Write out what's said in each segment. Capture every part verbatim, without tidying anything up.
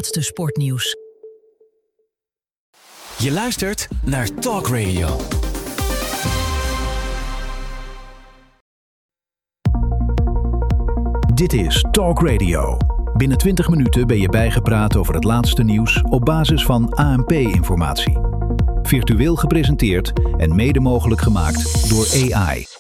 laatste sportnieuws. Je luistert naar Talk Radio. Dit is Talk Radio. Binnen twintig minuten ben je bijgepraat over het laatste nieuws op basis van A N P-informatie. Virtueel gepresenteerd en mede mogelijk gemaakt door A I.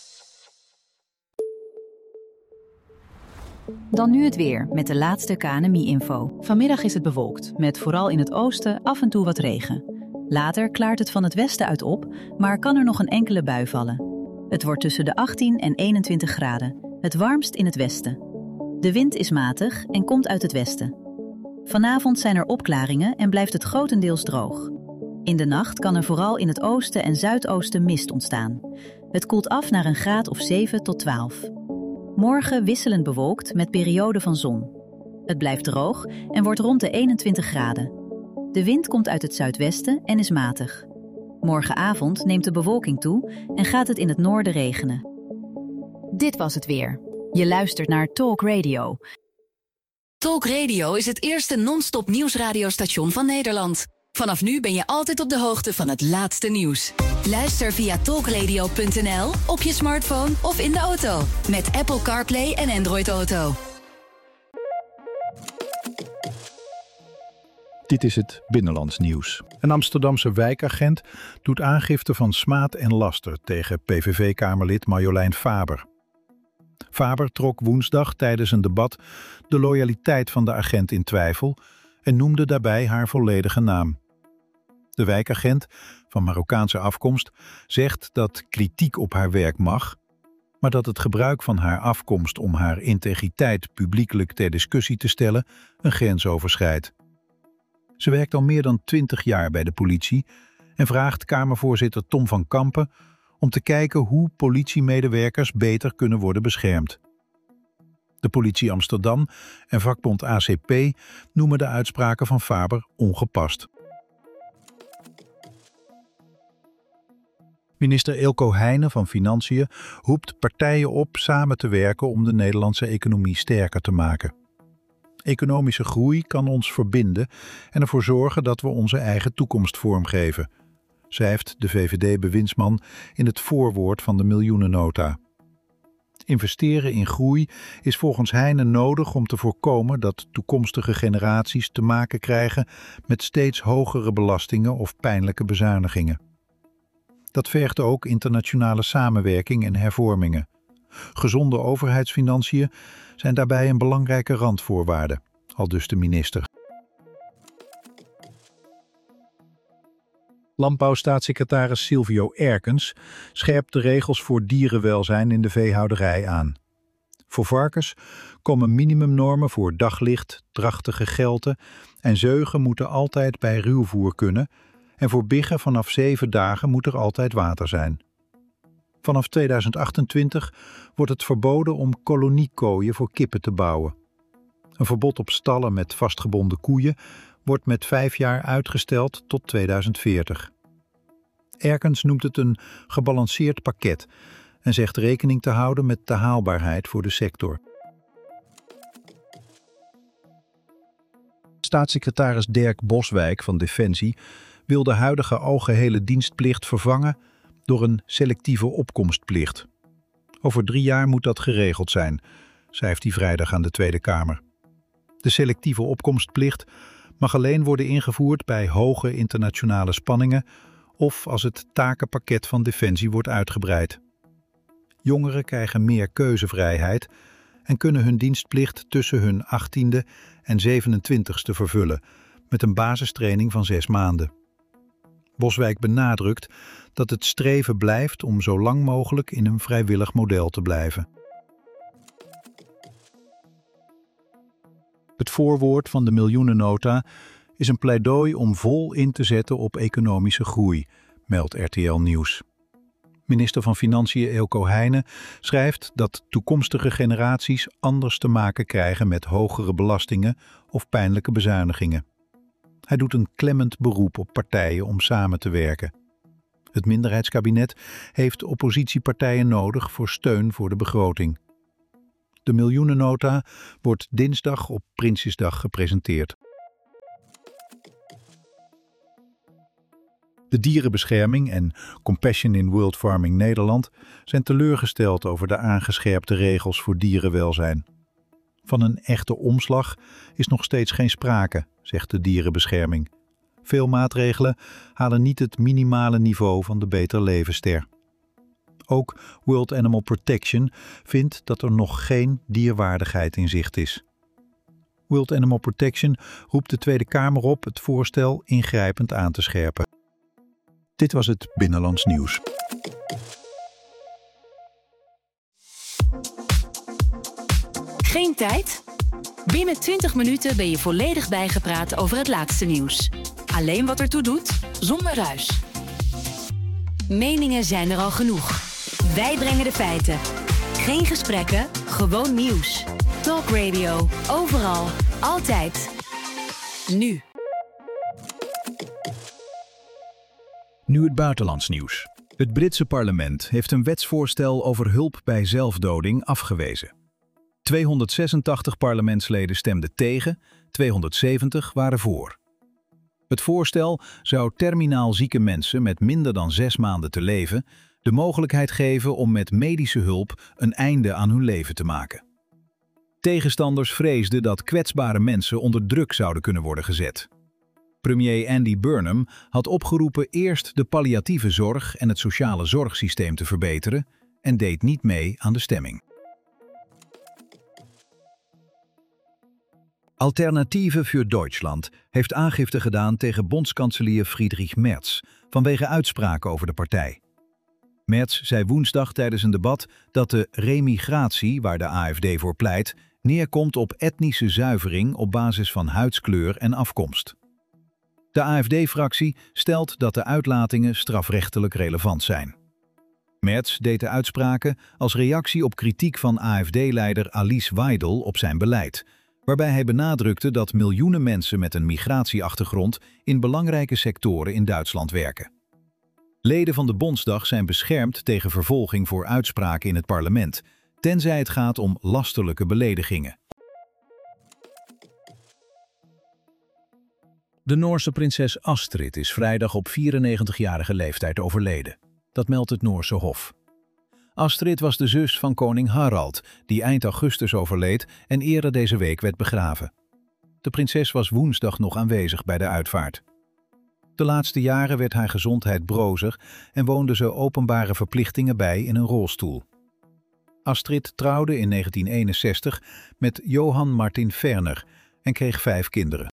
Dan nu het weer met de laatste K N M I-info. Vanmiddag is het bewolkt, met vooral in het oosten af en toe wat regen. Later klaart het van het westen uit op, maar kan er nog een enkele bui vallen. Het wordt tussen de achttien en eenentwintig graden, het warmst in het westen. De wind is matig en komt uit het westen. Vanavond zijn er opklaringen en blijft het grotendeels droog. In de nacht kan er vooral in het oosten en zuidoosten mist ontstaan. Het koelt af naar een graad of zeven tot twaalf. Morgen wisselend bewolkt met perioden van zon. Het blijft droog en wordt rond de eenentwintig graden. De wind komt uit het zuidwesten en is matig. Morgenavond neemt de bewolking toe en gaat het in het noorden regenen. Dit was het weer. Je luistert naar Talk Radio. Talk Radio is het eerste non-stop nieuwsradiostation van Nederland. Vanaf nu ben je altijd op de hoogte van het laatste nieuws. Luister via talkradio punt n l, op je smartphone of in de auto. Met Apple CarPlay en Android Auto. Dit is het Binnenlands nieuws. Een Amsterdamse wijkagent doet aangifte van smaad en laster tegen P V V-kamerlid Marjolein Faber. Faber trok woensdag tijdens een debat de loyaliteit van de agent in twijfel en noemde daarbij haar volledige naam. De wijkagent, van Marokkaanse afkomst, zegt dat kritiek op haar werk mag, maar dat het gebruik van haar afkomst om haar integriteit publiekelijk ter discussie te stellen een grens overschrijdt. Ze werkt al meer dan twintig jaar bij de politie en vraagt Kamervoorzitter Tom van Kampen om te kijken hoe politiemedewerkers beter kunnen worden beschermd. De politie Amsterdam en vakbond A C P noemen de uitspraken van Faber ongepast. Minister Eelco Heijnen van Financiën roept partijen op samen te werken om de Nederlandse economie sterker te maken. Economische groei kan ons verbinden en ervoor zorgen dat we onze eigen toekomst vormgeven, schrijft de V V D-bewindsman in het voorwoord van de miljoenennota. Investeren in groei is volgens Heijnen nodig om te voorkomen dat toekomstige generaties te maken krijgen met steeds hogere belastingen of pijnlijke bezuinigingen. Dat vergt ook internationale samenwerking en hervormingen. Gezonde overheidsfinanciën zijn daarbij een belangrijke randvoorwaarde, aldus de minister. Landbouwstaatssecretaris Silvio Erkens scherpt de regels voor dierenwelzijn in de veehouderij aan. Voor varkens komen minimumnormen voor daglicht, drachtige gelten en zeugen moeten altijd bij ruwvoer kunnen en voor biggen vanaf zeven dagen moet er altijd water zijn. Vanaf tweeduizend achtentwintig wordt het verboden om koloniekooien voor kippen te bouwen. Een verbod op stallen met vastgebonden koeien wordt met vijf jaar uitgesteld tot tweeduizend veertig. Erkens noemt het een gebalanceerd pakket en zegt rekening te houden met de haalbaarheid voor de sector. Staatssecretaris Dirk Boswijk van Defensie wil de huidige algehele dienstplicht vervangen door een selectieve opkomstplicht. Over drie jaar moet dat geregeld zijn, schrijft hij vrijdag aan de Tweede Kamer. De selectieve opkomstplicht mag alleen worden ingevoerd bij hoge internationale spanningen of als het takenpakket van Defensie wordt uitgebreid. Jongeren krijgen meer keuzevrijheid en kunnen hun dienstplicht tussen hun achttiende en zevenentwintigste vervullen met een basistraining van zes maanden. Boswijk benadrukt dat het streven blijft om zo lang mogelijk in een vrijwillig model te blijven. Het voorwoord van de miljoenennota is een pleidooi om vol in te zetten op economische groei, meldt R T L Nieuws. Minister van Financiën Eelco Heijnen schrijft dat toekomstige generaties anders te maken krijgen met hogere belastingen of pijnlijke bezuinigingen. Hij doet een klemmend beroep op partijen om samen te werken. Het minderheidskabinet heeft oppositiepartijen nodig voor steun voor de begroting. De miljoenennota wordt dinsdag op Prinsjesdag gepresenteerd. De Dierenbescherming en Compassion in World Farming Nederland zijn teleurgesteld over de aangescherpte regels voor dierenwelzijn. Van een echte omslag is nog steeds geen sprake, zegt de Dierenbescherming. Veel maatregelen halen niet het minimale niveau van de Beter Levenster. Ook World Animal Protection vindt dat er nog geen dierwaardigheid in zicht is. World Animal Protection roept de Tweede Kamer op het voorstel ingrijpend aan te scherpen. Dit was het Binnenlands Nieuws. Geen tijd? Binnen twintig minuten ben je volledig bijgepraat over het laatste nieuws. Alleen wat ertoe doet, zonder ruis. Meningen zijn er al genoeg. Wij brengen de feiten. Geen gesprekken, gewoon nieuws. Talk Radio, overal, altijd. Nu. Nu het buitenlands nieuws. Het Britse parlement heeft een wetsvoorstel over hulp bij zelfdoding afgewezen. tweehonderdzesentachtig parlementsleden stemden tegen, tweehonderdzeventig waren voor. Het voorstel zou terminaal zieke mensen met minder dan zes maanden te leven de mogelijkheid geven om met medische hulp een einde aan hun leven te maken. Tegenstanders vreesden dat kwetsbare mensen onder druk zouden kunnen worden gezet. Premier Andy Burnham had opgeroepen eerst de palliatieve zorg en het sociale zorgsysteem te verbeteren en deed niet mee aan de stemming. Alternative für Deutschland heeft aangifte gedaan tegen bondskanselier Friedrich Merz vanwege uitspraken over de partij. Merz zei woensdag tijdens een debat dat de remigratie, waar de A F D voor pleit, neerkomt op etnische zuivering op basis van huidskleur en afkomst. De A F D-fractie stelt dat de uitlatingen strafrechtelijk relevant zijn. Merz deed de uitspraken als reactie op kritiek van A F D-leider Alice Weidel op zijn beleid, waarbij hij benadrukte dat miljoenen mensen met een migratieachtergrond in belangrijke sectoren in Duitsland werken. Leden van de Bondsdag zijn beschermd tegen vervolging voor uitspraken in het parlement, tenzij het gaat om lasterlijke beledigingen. De Noorse prinses Astrid is vrijdag op vierennegentigjarige leeftijd overleden. Dat meldt het Noorse Hof. Astrid was de zus van koning Harald, die eind augustus overleed en eerder deze week werd begraven. De prinses was woensdag nog aanwezig bij de uitvaart. De laatste jaren werd haar gezondheid brozig en woonde ze openbare verplichtingen bij in een rolstoel. Astrid trouwde in negentien eenenzestig met Johan Martin Ferner en kreeg vijf kinderen.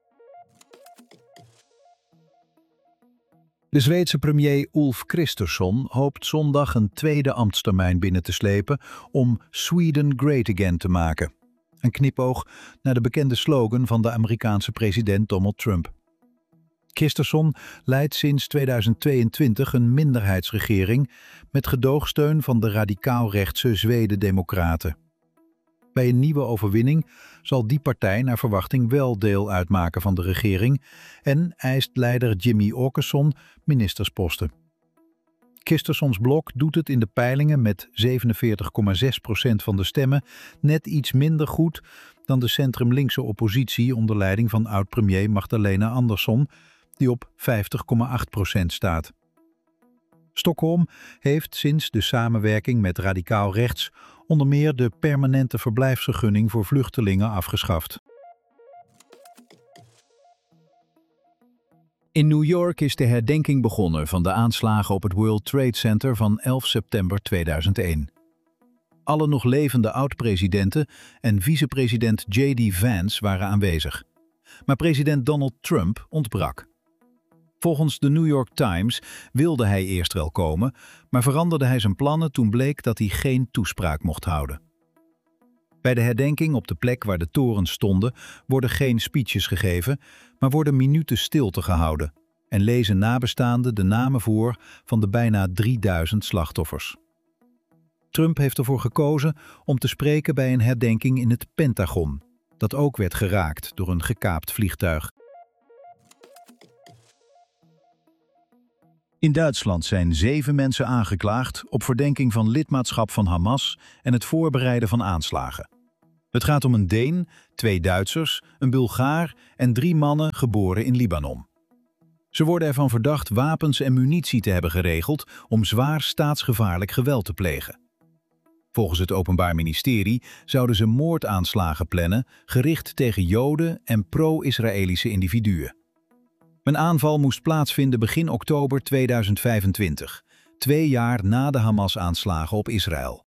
De Zweedse premier Ulf Kristersson hoopt zondag een tweede ambtstermijn binnen te slepen om Sweden Great Again te maken. Een knipoog naar de bekende slogan van de Amerikaanse president Donald Trump. Kristersson leidt sinds tweeduizend tweeëntwintig een minderheidsregering met gedoogsteun van de radicaal-rechtse Zweden-democraten. Bij een nieuwe overwinning zal die partij naar verwachting wel deel uitmaken van de regering en eist leider Jimmy Åkesson ministersposten. Kristerssons blok doet het in de peilingen met zevenenveertig komma zes procent van de stemmen net iets minder goed dan de centrum-linkse oppositie onder leiding van oud-premier Magdalena Andersson, die op vijftig komma acht procent staat. Stockholm heeft sinds de samenwerking met radicaal rechts onder meer de permanente verblijfsvergunning voor vluchtelingen afgeschaft. In New York is de herdenking begonnen van de aanslagen op het World Trade Center van elf september tweeduizend één. Alle nog levende oud-presidenten en vicepresident J D Vance waren aanwezig. Maar president Donald Trump ontbrak. Volgens de New York Times wilde hij eerst wel komen, maar veranderde hij zijn plannen toen bleek dat hij geen toespraak mocht houden. Bij de herdenking op de plek waar de torens stonden worden geen speeches gegeven, maar worden minuten stilte gehouden en lezen nabestaanden de namen voor van de bijna drieduizend slachtoffers. Trump heeft ervoor gekozen om te spreken bij een herdenking in het Pentagon, dat ook werd geraakt door een gekaapt vliegtuig. In Duitsland zijn zeven mensen aangeklaagd op verdenking van lidmaatschap van Hamas en het voorbereiden van aanslagen. Het gaat om een Deen, twee Duitsers, een Bulgaar en drie mannen geboren in Libanon. Ze worden ervan verdacht wapens en munitie te hebben geregeld om zwaar staatsgevaarlijk geweld te plegen. Volgens het Openbaar Ministerie zouden ze moordaanslagen plannen gericht tegen Joden en pro-Israëlische individuen. Een aanval moest plaatsvinden begin oktober tweeduizend vijfentwintig, twee jaar na de Hamas-aanslagen op Israël.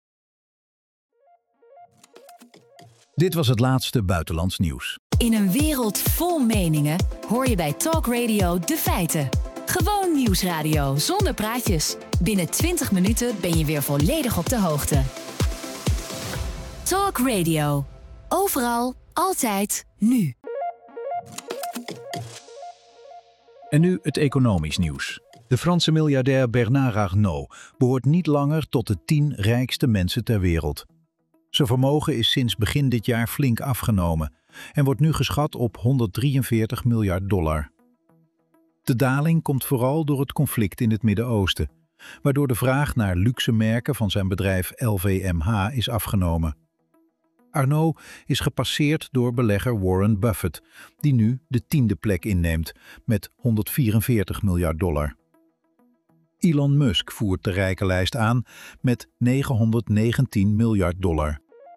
Dit was het laatste buitenlands nieuws. In een wereld vol meningen hoor je bij Talk Radio de feiten. Gewoon nieuwsradio zonder praatjes. Binnen twintig minuten ben je weer volledig op de hoogte. Talk Radio. Overal, altijd, nu. En nu het economisch nieuws. De Franse miljardair Bernard Arnault behoort niet langer tot de tien rijkste mensen ter wereld. Zijn vermogen is sinds begin dit jaar flink afgenomen en wordt nu geschat op honderddrieënveertig miljard dollar. De daling komt vooral door het conflict in het Midden-Oosten, waardoor de vraag naar luxe merken van zijn bedrijf L V M H is afgenomen. Arnault is gepasseerd door belegger Warren Buffett, die nu de tiende plek inneemt met honderdvierenveertig miljard dollar. Elon Musk voert de rijkenlijst aan met negenhonderdnegentien miljard dollar.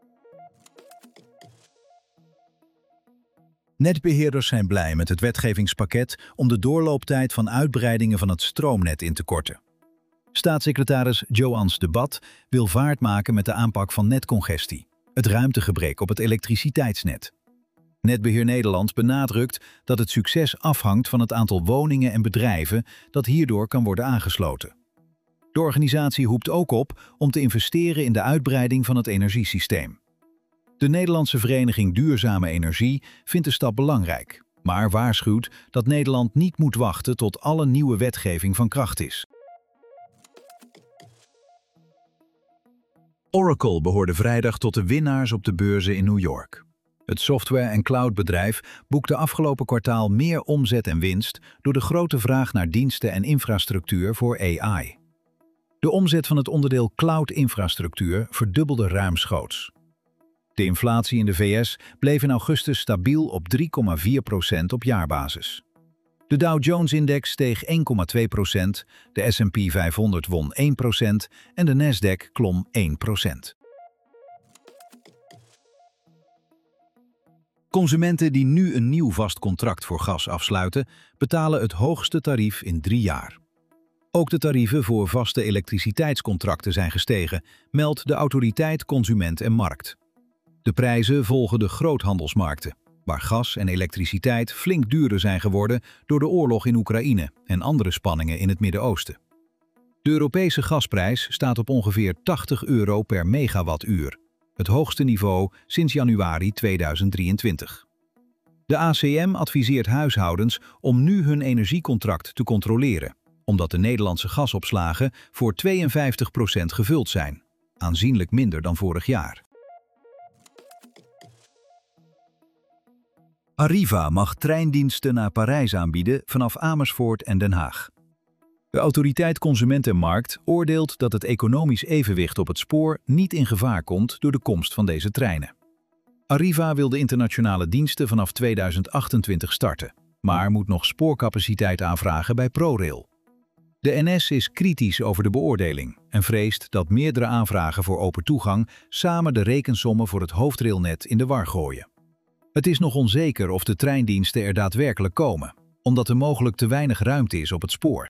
Netbeheerders zijn blij met het wetgevingspakket om de doorlooptijd van uitbreidingen van het stroomnet in te korten. Staatssecretaris Joans de Bat wil vaart maken met de aanpak van netcongestie, het ruimtegebrek op het elektriciteitsnet. Netbeheer Nederland benadrukt dat het succes afhangt van het aantal woningen en bedrijven dat hierdoor kan worden aangesloten. De organisatie roept ook op om te investeren in de uitbreiding van het energiesysteem. De Nederlandse Vereniging Duurzame Energie vindt de stap belangrijk, maar waarschuwt dat Nederland niet moet wachten tot alle nieuwe wetgeving van kracht is. Oracle behoorde vrijdag tot de winnaars op de beurzen in New York. Het software- en cloudbedrijf boekte afgelopen kwartaal meer omzet en winst door de grote vraag naar diensten en infrastructuur voor A I. De omzet van het onderdeel cloud-infrastructuur verdubbelde ruimschoots. De inflatie in de V S bleef in augustus stabiel op drie komma vier procent op jaarbasis. De Dow Jones-index steeg één komma twee procent, de S en P vijfhonderd won één procent en de Nasdaq klom één procent. Consumenten die nu een nieuw vast contract voor gas afsluiten, betalen het hoogste tarief in drie jaar. Ook de tarieven voor vaste elektriciteitscontracten zijn gestegen, meldt de Autoriteit Consument en Markt. De prijzen volgen de groothandelsmarkten, waar gas en elektriciteit flink duurder zijn geworden door de oorlog in Oekraïne en andere spanningen in het Midden-Oosten. De Europese gasprijs staat op ongeveer tachtig euro per megawattuur, het hoogste niveau sinds januari tweeduizend drieëntwintig. De A C M adviseert huishoudens om nu hun energiecontract te controleren, omdat de Nederlandse gasopslagen voor tweeënvijftig procent gevuld zijn, aanzienlijk minder dan vorig jaar. Arriva mag treindiensten naar Parijs aanbieden vanaf Amersfoort en Den Haag. De Autoriteit Consument en Markt oordeelt dat het economisch evenwicht op het spoor niet in gevaar komt door de komst van deze treinen. Arriva wil de internationale diensten vanaf tweeduizend achtentwintig starten, maar moet nog spoorcapaciteit aanvragen bij ProRail. De N S is kritisch over de beoordeling en vreest dat meerdere aanvragen voor open toegang samen de rekensommen voor het hoofdrailnet in de war gooien. Het is nog onzeker of de treindiensten er daadwerkelijk komen, omdat er mogelijk te weinig ruimte is op het spoor.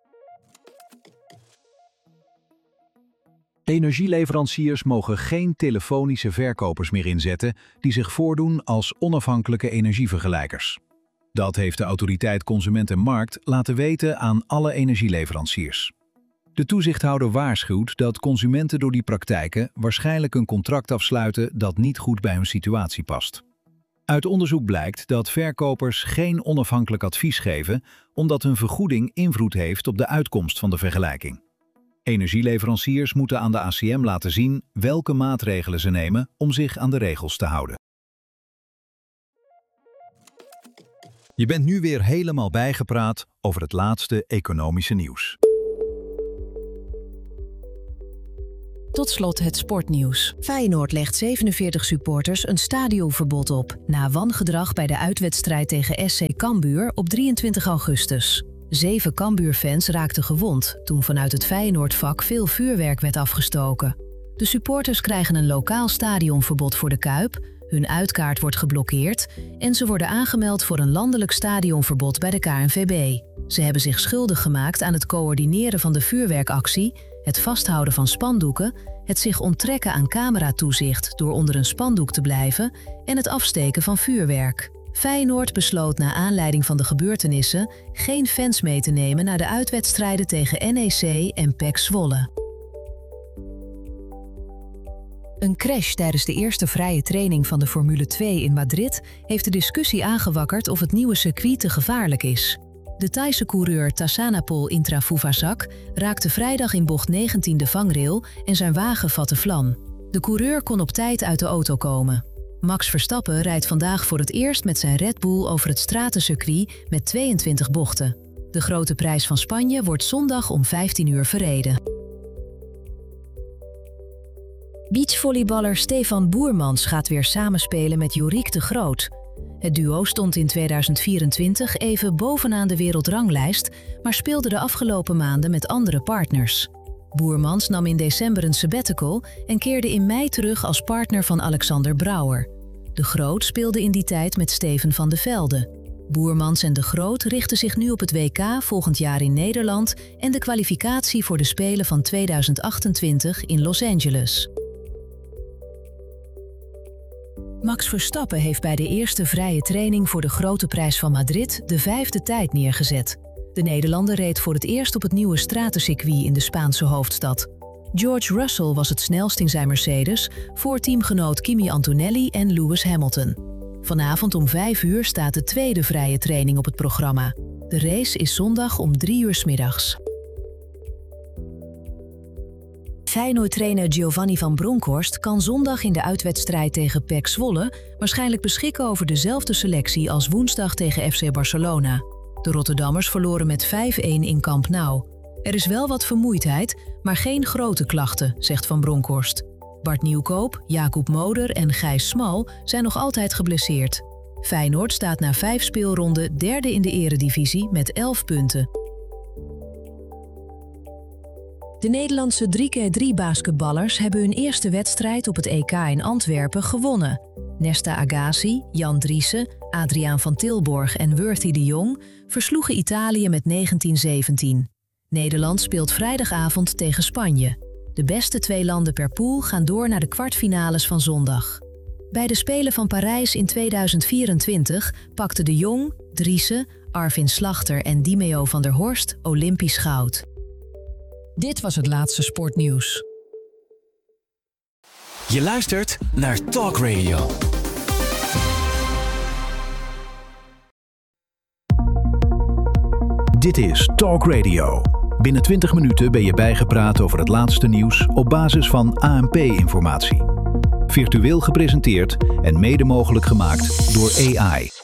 Energieleveranciers mogen geen telefonische verkopers meer inzetten die zich voordoen als onafhankelijke energievergelijkers. Dat heeft de Autoriteit Consument en Markt laten weten aan alle energieleveranciers. De toezichthouder waarschuwt dat consumenten door die praktijken waarschijnlijk een contract afsluiten dat niet goed bij hun situatie past. Uit onderzoek blijkt dat verkopers geen onafhankelijk advies geven omdat hun vergoeding invloed heeft op de uitkomst van de vergelijking. Energieleveranciers moeten aan de A C M laten zien welke maatregelen ze nemen om zich aan de regels te houden. Je bent nu weer helemaal bijgepraat over het laatste economische nieuws. Tot slot het sportnieuws. Feyenoord legt zevenenveertig supporters een stadionverbod op na wangedrag bij de uitwedstrijd tegen S C Cambuur op drieëntwintig augustus. Zeven Cambuur-fans raakten gewond toen vanuit het Feyenoordvak veel vuurwerk werd afgestoken. De supporters krijgen een lokaal stadionverbod voor de Kuip, hun uitkaart wordt geblokkeerd en ze worden aangemeld voor een landelijk stadionverbod bij de K N V B. Ze hebben zich schuldig gemaakt aan het coördineren van de vuurwerkactie, het vasthouden van spandoeken, het zich onttrekken aan cameratoezicht door onder een spandoek te blijven en het afsteken van vuurwerk. Feyenoord besloot na aanleiding van de gebeurtenissen geen fans mee te nemen naar de uitwedstrijden tegen N E C en P E C Zwolle. Een crash tijdens de eerste vrije training van de Formule twee in Madrid heeft de discussie aangewakkerd of het nieuwe circuit te gevaarlijk is. De Thaise coureur Tassanapol Intrafuvazak raakte vrijdag in bocht negentien de vangrail en zijn wagen vatte vlam. De coureur kon op tijd uit de auto komen. Max Verstappen rijdt vandaag voor het eerst met zijn Red Bull over het stratencircuit met tweeëntwintig bochten. De grote prijs van Spanje wordt zondag om vijftien uur verreden. Beachvolleyballer Stefan Boermans gaat weer samenspelen met Joriek de Groot. Het duo stond in tweeduizend vierentwintig even bovenaan de wereldranglijst, maar speelde de afgelopen maanden met andere partners. Boermans nam in december een sabbatical en keerde in mei terug als partner van Alexander Brouwer. De Groot speelde in die tijd met Steven van de Velde. Boermans en de Groot richten zich nu op het W K volgend jaar in Nederland en de kwalificatie voor de Spelen van tweeduizend achtentwintig in Los Angeles. Max Verstappen heeft bij de eerste vrije training voor de Grote Prijs van Madrid de vijfde tijd neergezet. De Nederlander reed voor het eerst op het nieuwe stratencircuit in de Spaanse hoofdstad. George Russell was het snelst in zijn Mercedes, voor teamgenoot Kimi Antonelli en Lewis Hamilton. Vanavond om vijf uur staat de tweede vrije training op het programma. De race is zondag om drie uur 's middags. Feyenoord-trainer Giovanni van Bronckhorst kan zondag in de uitwedstrijd tegen P E C Zwolle waarschijnlijk beschikken over dezelfde selectie als woensdag tegen F C Barcelona. De Rotterdammers verloren met vijf-een in Camp Nou. Er is wel wat vermoeidheid, maar geen grote klachten, zegt Van Bronckhorst. Bart Nieuwkoop, Jacob Moder en Gijs Smal zijn nog altijd geblesseerd. Feyenoord staat na vijf speelronden derde in de eredivisie met elf punten. De Nederlandse drie keer drie basketballers hebben hun eerste wedstrijd op het E K in Antwerpen gewonnen. Nesta Agassi, Jan Driessen, Adriaan van Tilborg en Worthy de Jong versloegen Italië met negentien zeventien. Nederland speelt vrijdagavond tegen Spanje. De beste twee landen per pool gaan door naar de kwartfinales van zondag. Bij de Spelen van Parijs in tweeduizend vierentwintig pakten de Jong, Driessen, Arvin Slachter en Dimeo van der Horst Olympisch goud. Dit was het laatste sportnieuws. Je luistert naar Talk Radio. Dit is Talk Radio. Binnen twintig minuten ben je bijgepraat over het laatste nieuws op basis van A N P-informatie. Virtueel gepresenteerd en mede mogelijk gemaakt door A I.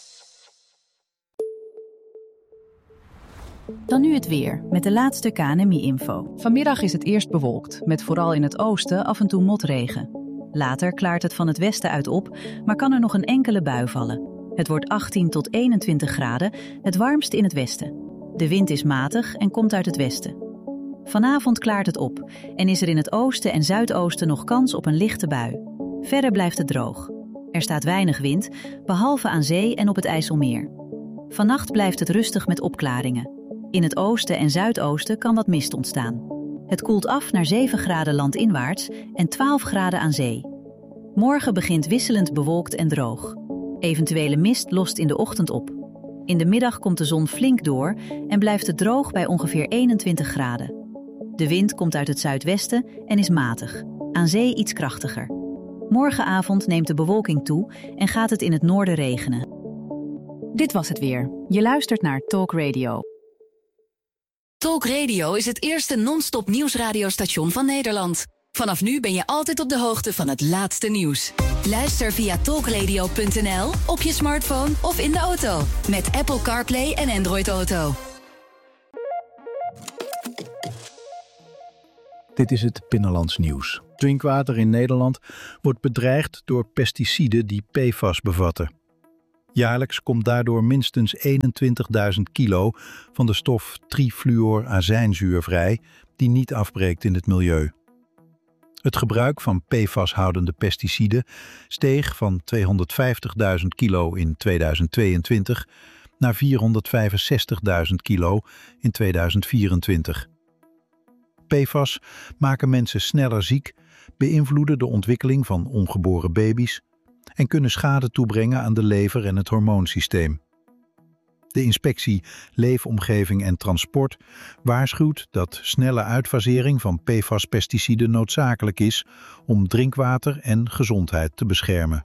Dan nu het weer, met de laatste K N M I-info. Vanmiddag is het eerst bewolkt, met vooral in het oosten af en toe motregen. Later klaart het van het westen uit op, maar kan er nog een enkele bui vallen. Het wordt achttien tot eenentwintig graden, het warmst in het westen. De wind is matig en komt uit het westen. Vanavond klaart het op en is er in het oosten en zuidoosten nog kans op een lichte bui. Verder blijft het droog. Er staat weinig wind, behalve aan zee en op het IJsselmeer. Vannacht blijft het rustig met opklaringen. In het oosten en zuidoosten kan wat mist ontstaan. Het koelt af naar zeven graden landinwaarts en twaalf graden aan zee. Morgen begint wisselend bewolkt en droog. Eventuele mist lost in de ochtend op. In de middag komt de zon flink door en blijft het droog bij ongeveer eenentwintig graden. De wind komt uit het zuidwesten en is matig, aan zee iets krachtiger. Morgenavond neemt de bewolking toe en gaat het in het noorden regenen. Dit was het weer. Je luistert naar Talk Radio. Talk Radio is het eerste non-stop nieuwsradiostation van Nederland. Vanaf nu ben je altijd op de hoogte van het laatste nieuws. Luister via talkradio punt n l, op je smartphone of in de auto. Met Apple CarPlay en Android Auto. Dit is het Binnenlands Nieuws. Drinkwater in Nederland wordt bedreigd door pesticiden die P F A S bevatten. Jaarlijks komt daardoor minstens eenentwintigduizend kilo van de stof trifluorazijnzuur vrij, die niet afbreekt in het milieu. Het gebruik van P F A S-houdende pesticiden steeg van tweehonderdvijftigduizend kilo in tweeduizend tweeëntwintig naar vierhonderdvijfenzestigduizend kilo in tweeduizend vierentwintig. P F A S maken mensen sneller ziek, beïnvloeden de ontwikkeling van ongeboren baby's en kunnen schade toebrengen aan de lever en het hormoonsysteem. De inspectie Leefomgeving en Transport waarschuwt dat snelle uitfasering van P F A S-pesticiden noodzakelijk is om drinkwater en gezondheid te beschermen.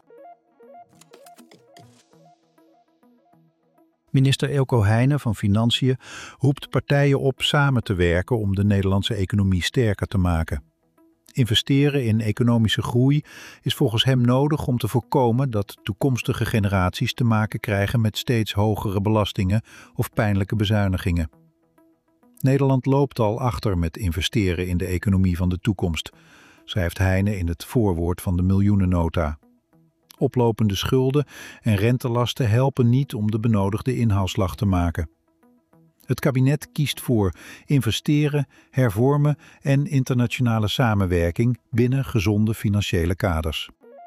Minister Eelco Heijnen van Financiën roept partijen op samen te werken om de Nederlandse economie sterker te maken. Investeren in economische groei is volgens hem nodig om te voorkomen dat toekomstige generaties te maken krijgen met steeds hogere belastingen of pijnlijke bezuinigingen. Nederland loopt al achter met investeren in de economie van de toekomst, schrijft Heijnen in het voorwoord van de miljoenennota. Oplopende schulden en rentelasten helpen niet om de benodigde inhaalslag te maken. Het kabinet kiest voor investeren, hervormen en internationale samenwerking binnen gezonde financiële kaders.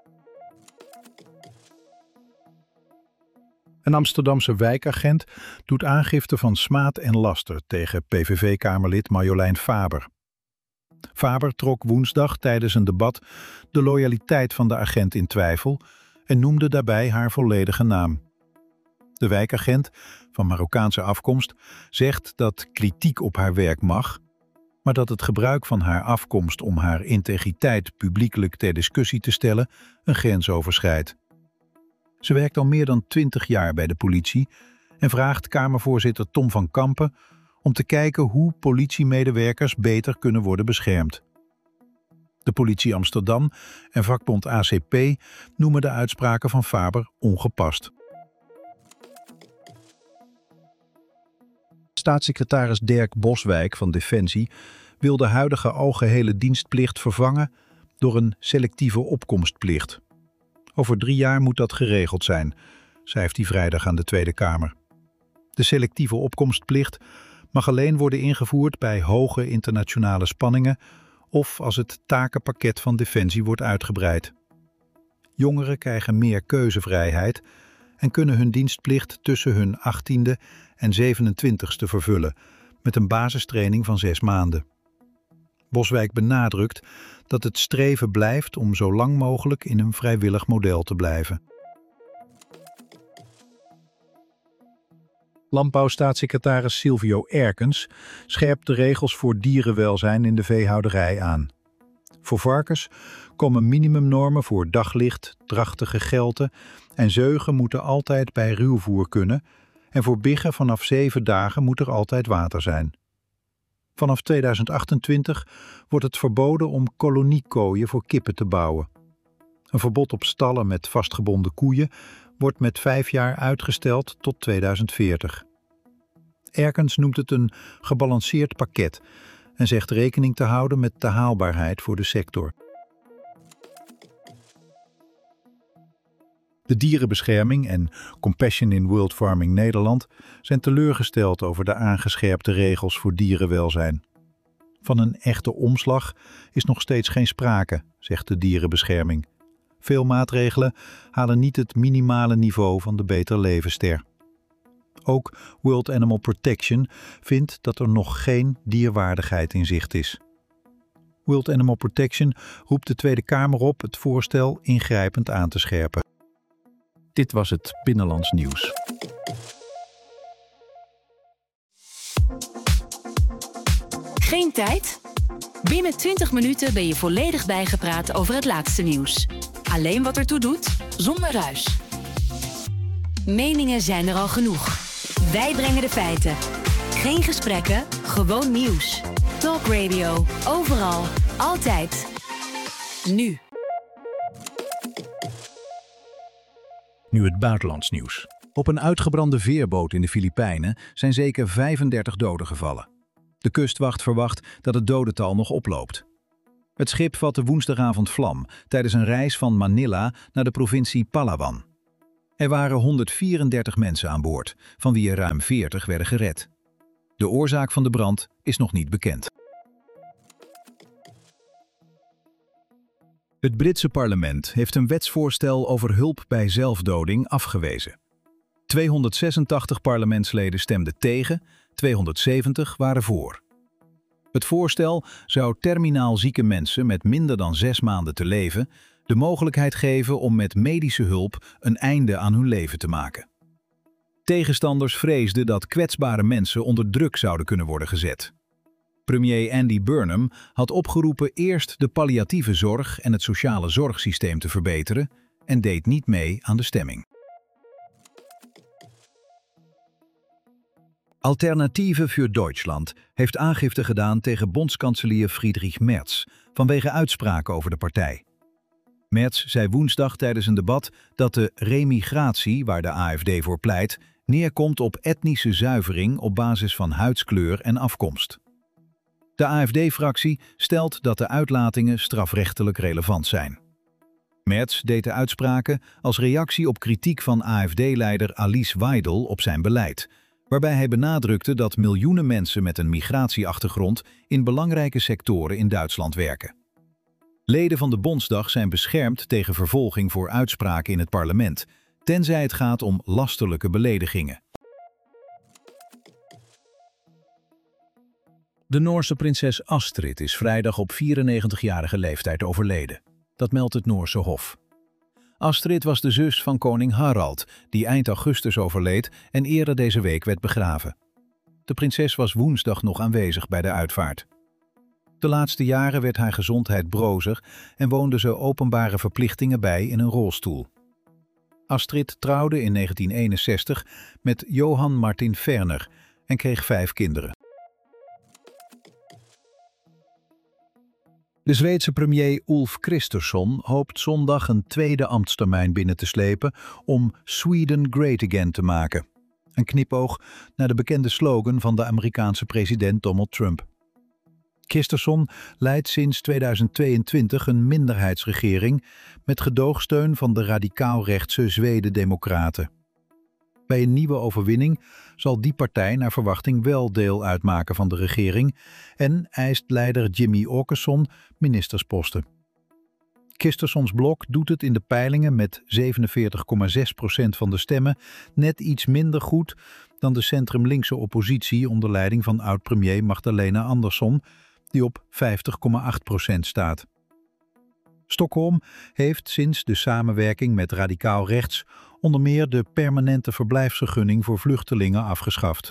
Een Amsterdamse wijkagent doet aangifte van smaad en laster tegen P V V-kamerlid Marjolein Faber. Faber trok woensdag tijdens een debat de loyaliteit van de agent in twijfel en noemde daarbij haar volledige naam. De wijkagent, van Marokkaanse afkomst, zegt dat kritiek op haar werk mag, maar dat het gebruik van haar afkomst om haar integriteit publiekelijk ter discussie te stellen een grens overschrijdt. Ze werkt al meer dan twintig jaar bij de politie en vraagt Kamervoorzitter Tom van Kampen om te kijken hoe politiemedewerkers beter kunnen worden beschermd. De politie Amsterdam en vakbond A C P noemen de uitspraken van Faber ongepast. Staatssecretaris Dirk Boswijk van Defensie wil de huidige algehele dienstplicht vervangen door een selectieve opkomstplicht. Over drie jaar moet dat geregeld zijn, schrijft hij vrijdag aan de Tweede Kamer. De selectieve opkomstplicht mag alleen worden ingevoerd bij hoge internationale spanningen of als het takenpakket van Defensie wordt uitgebreid. Jongeren krijgen meer keuzevrijheid en kunnen hun dienstplicht tussen hun achttiende en zevenentwintigste vervullen, met een basistraining van zes maanden. Boswijk benadrukt dat het streven blijft om zo lang mogelijk in een vrijwillig model te blijven. Landbouwstaatssecretaris Silvio Erkens scherpt de regels voor dierenwelzijn in de veehouderij aan. Voor varkens komen minimumnormen voor daglicht, drachtige gelten en zeugen moeten altijd bij ruwvoer kunnen en voor biggen vanaf zeven dagen moet er altijd water zijn. Vanaf tweeduizend achtentwintig wordt het verboden om koloniekooien voor kippen te bouwen. Een verbod op stallen met vastgebonden koeien wordt met vijf jaar uitgesteld tot tweeduizend veertig. Erkens noemt het een gebalanceerd pakket en zegt rekening te houden met de haalbaarheid voor de sector. De dierenbescherming en Compassion in World Farming Nederland zijn teleurgesteld over de aangescherpte regels voor dierenwelzijn. Van een echte omslag is nog steeds geen sprake, zegt de dierenbescherming. Veel maatregelen halen niet het minimale niveau van de Beter Levenster. Ook World Animal Protection vindt dat er nog geen dierwaardigheid in zicht is. World Animal Protection roept de Tweede Kamer op het voorstel ingrijpend aan te scherpen. Dit was het Binnenlands Nieuws. Geen tijd? Binnen twintig minuten ben je volledig bijgepraat over het laatste nieuws. Alleen wat ertoe doet, zonder ruis. Meningen zijn er al genoeg. Wij brengen de feiten. Geen gesprekken, gewoon nieuws. Talk Radio, overal, altijd. Nu. Nu het buitenlands nieuws. Op een uitgebrande veerboot in de Filipijnen zijn zeker vijfendertig doden gevallen. De kustwacht verwacht dat het dodental nog oploopt. Het schip vatte woensdagavond vlam tijdens een reis van Manila naar de provincie Palawan. Er waren honderdvierendertig mensen aan boord, van wie er ruim veertig werden gered. De oorzaak van de brand is nog niet bekend. Het Britse parlement heeft een wetsvoorstel over hulp bij zelfdoding afgewezen. tweehonderdzesentachtig parlementsleden stemden tegen, tweehonderdzeventig waren voor. Het voorstel zou terminaal zieke mensen met minder dan zes maanden te leven de mogelijkheid geven om met medische hulp een einde aan hun leven te maken. Tegenstanders vreesden dat kwetsbare mensen onder druk zouden kunnen worden gezet. Premier Andy Burnham had opgeroepen eerst de palliatieve zorg en het sociale zorgsysteem te verbeteren en deed niet mee aan de stemming. Alternative für Deutschland heeft aangifte gedaan tegen bondskanselier Friedrich Merz vanwege uitspraken over de partij. Merz zei woensdag tijdens een debat dat de remigratie, waar de A F D voor pleit, neerkomt op etnische zuivering op basis van huidskleur en afkomst. De A F D-fractie stelt dat de uitlatingen strafrechtelijk relevant zijn. Merz deed de uitspraken als reactie op kritiek van A F D-leider Alice Weidel op zijn beleid, waarbij hij benadrukte dat miljoenen mensen met een migratieachtergrond in belangrijke sectoren in Duitsland werken. Leden van de Bondsdag zijn beschermd tegen vervolging voor uitspraken in het parlement, tenzij het gaat om lasterlijke beledigingen. De Noorse prinses Astrid is vrijdag op vierennegentigjarige leeftijd overleden. Dat meldt het Noorse Hof. Astrid was de zus van koning Harald, die eind augustus overleed en eerder deze week werd begraven. De prinses was woensdag nog aanwezig bij de uitvaart. De laatste jaren werd haar gezondheid brozer en woonde ze openbare verplichtingen bij in een rolstoel. Astrid trouwde in negentien eenenzestig met Johan Martin Ferner en kreeg vijf kinderen. De Zweedse premier Ulf Kristersson hoopt zondag een tweede ambtstermijn binnen te slepen om Sweden Great Again te maken. Een knipoog naar de bekende slogan van de Amerikaanse president Donald Trump. Kristersson leidt sinds tweeduizend tweeëntwintig een minderheidsregering met gedoogsteun van de radicaal-rechtse Zweden-democraten. Bij een nieuwe overwinning zal die partij naar verwachting wel deel uitmaken van de regering en eist leider Jimmy Åkesson ministersposten. Kristerssons blok doet het in de peilingen met zevenenveertig komma zes procent van de stemmen net iets minder goed dan de centrum-linkse oppositie onder leiding van oud-premier Magdalena Andersson, die op vijftig komma acht procent staat. Stockholm heeft sinds de samenwerking met radicaal rechts onder meer de permanente verblijfsvergunning voor vluchtelingen afgeschaft.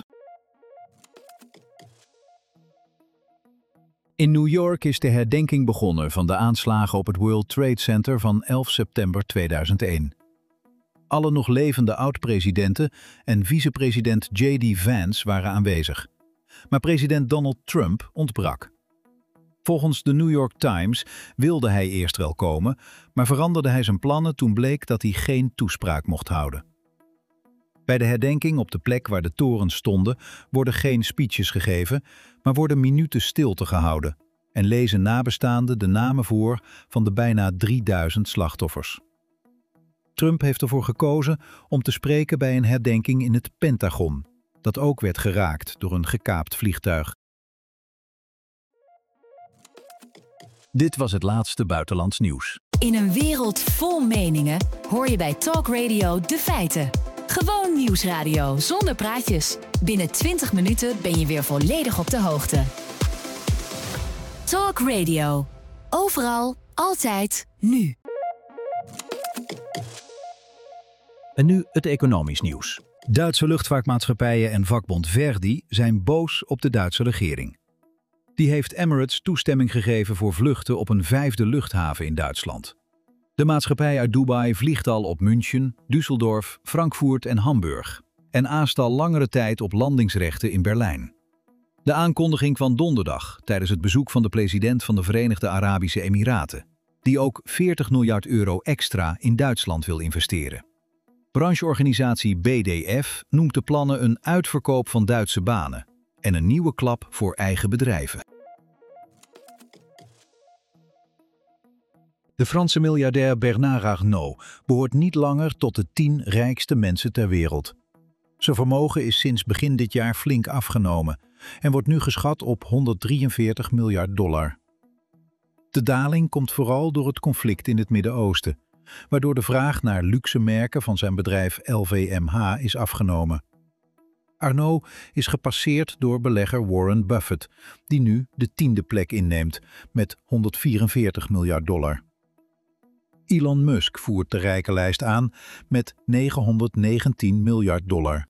In New York is de herdenking begonnen van de aanslagen op het World Trade Center van elf september tweeduizend één. Alle nog levende oud-presidenten en vicepresident J D Vance waren aanwezig. Maar president Donald Trump ontbrak. Volgens de New York Times wilde hij eerst wel komen, maar veranderde hij zijn plannen toen bleek dat hij geen toespraak mocht houden. Bij de herdenking op de plek waar de torens stonden worden geen speeches gegeven, maar worden minuten stilte gehouden en lezen nabestaanden de namen voor van de bijna drieduizend slachtoffers. Trump heeft ervoor gekozen om te spreken bij een herdenking in het Pentagon, dat ook werd geraakt door een gekaapt vliegtuig. Dit was het laatste buitenlands nieuws. In een wereld vol meningen hoor je bij Talk Radio de feiten. Gewoon nieuwsradio zonder praatjes. Binnen twintig minuten ben je weer volledig op de hoogte. Talk Radio. Overal, altijd, nu. En nu het economisch nieuws. Duitse luchtvaartmaatschappijen en vakbond Verdi zijn boos op de Duitse regering. Die heeft Emirates toestemming gegeven voor vluchten op een vijfde luchthaven in Duitsland. De maatschappij uit Dubai vliegt al op München, Düsseldorf, Frankfurt en Hamburg en aast al langere tijd op landingsrechten in Berlijn. De aankondiging kwam donderdag tijdens het bezoek van de president van de Verenigde Arabische Emiraten, die ook veertig miljard euro extra in Duitsland wil investeren. Brancheorganisatie B D F noemt de plannen een uitverkoop van Duitse banen en een nieuwe klap voor eigen bedrijven. De Franse miljardair Bernard Arnault behoort niet langer tot de tien rijkste mensen ter wereld. Zijn vermogen is sinds begin dit jaar flink afgenomen en wordt nu geschat op honderddrieënveertig miljard dollar. De daling komt vooral door het conflict in het Midden-Oosten, waardoor de vraag naar luxe merken van zijn bedrijf L V M H is afgenomen. Arnault is gepasseerd door belegger Warren Buffett, die nu de tiende plek inneemt met honderdvierenveertig miljard dollar. Elon Musk voert de rijkenlijst aan met negenhonderdnegentien miljard dollar.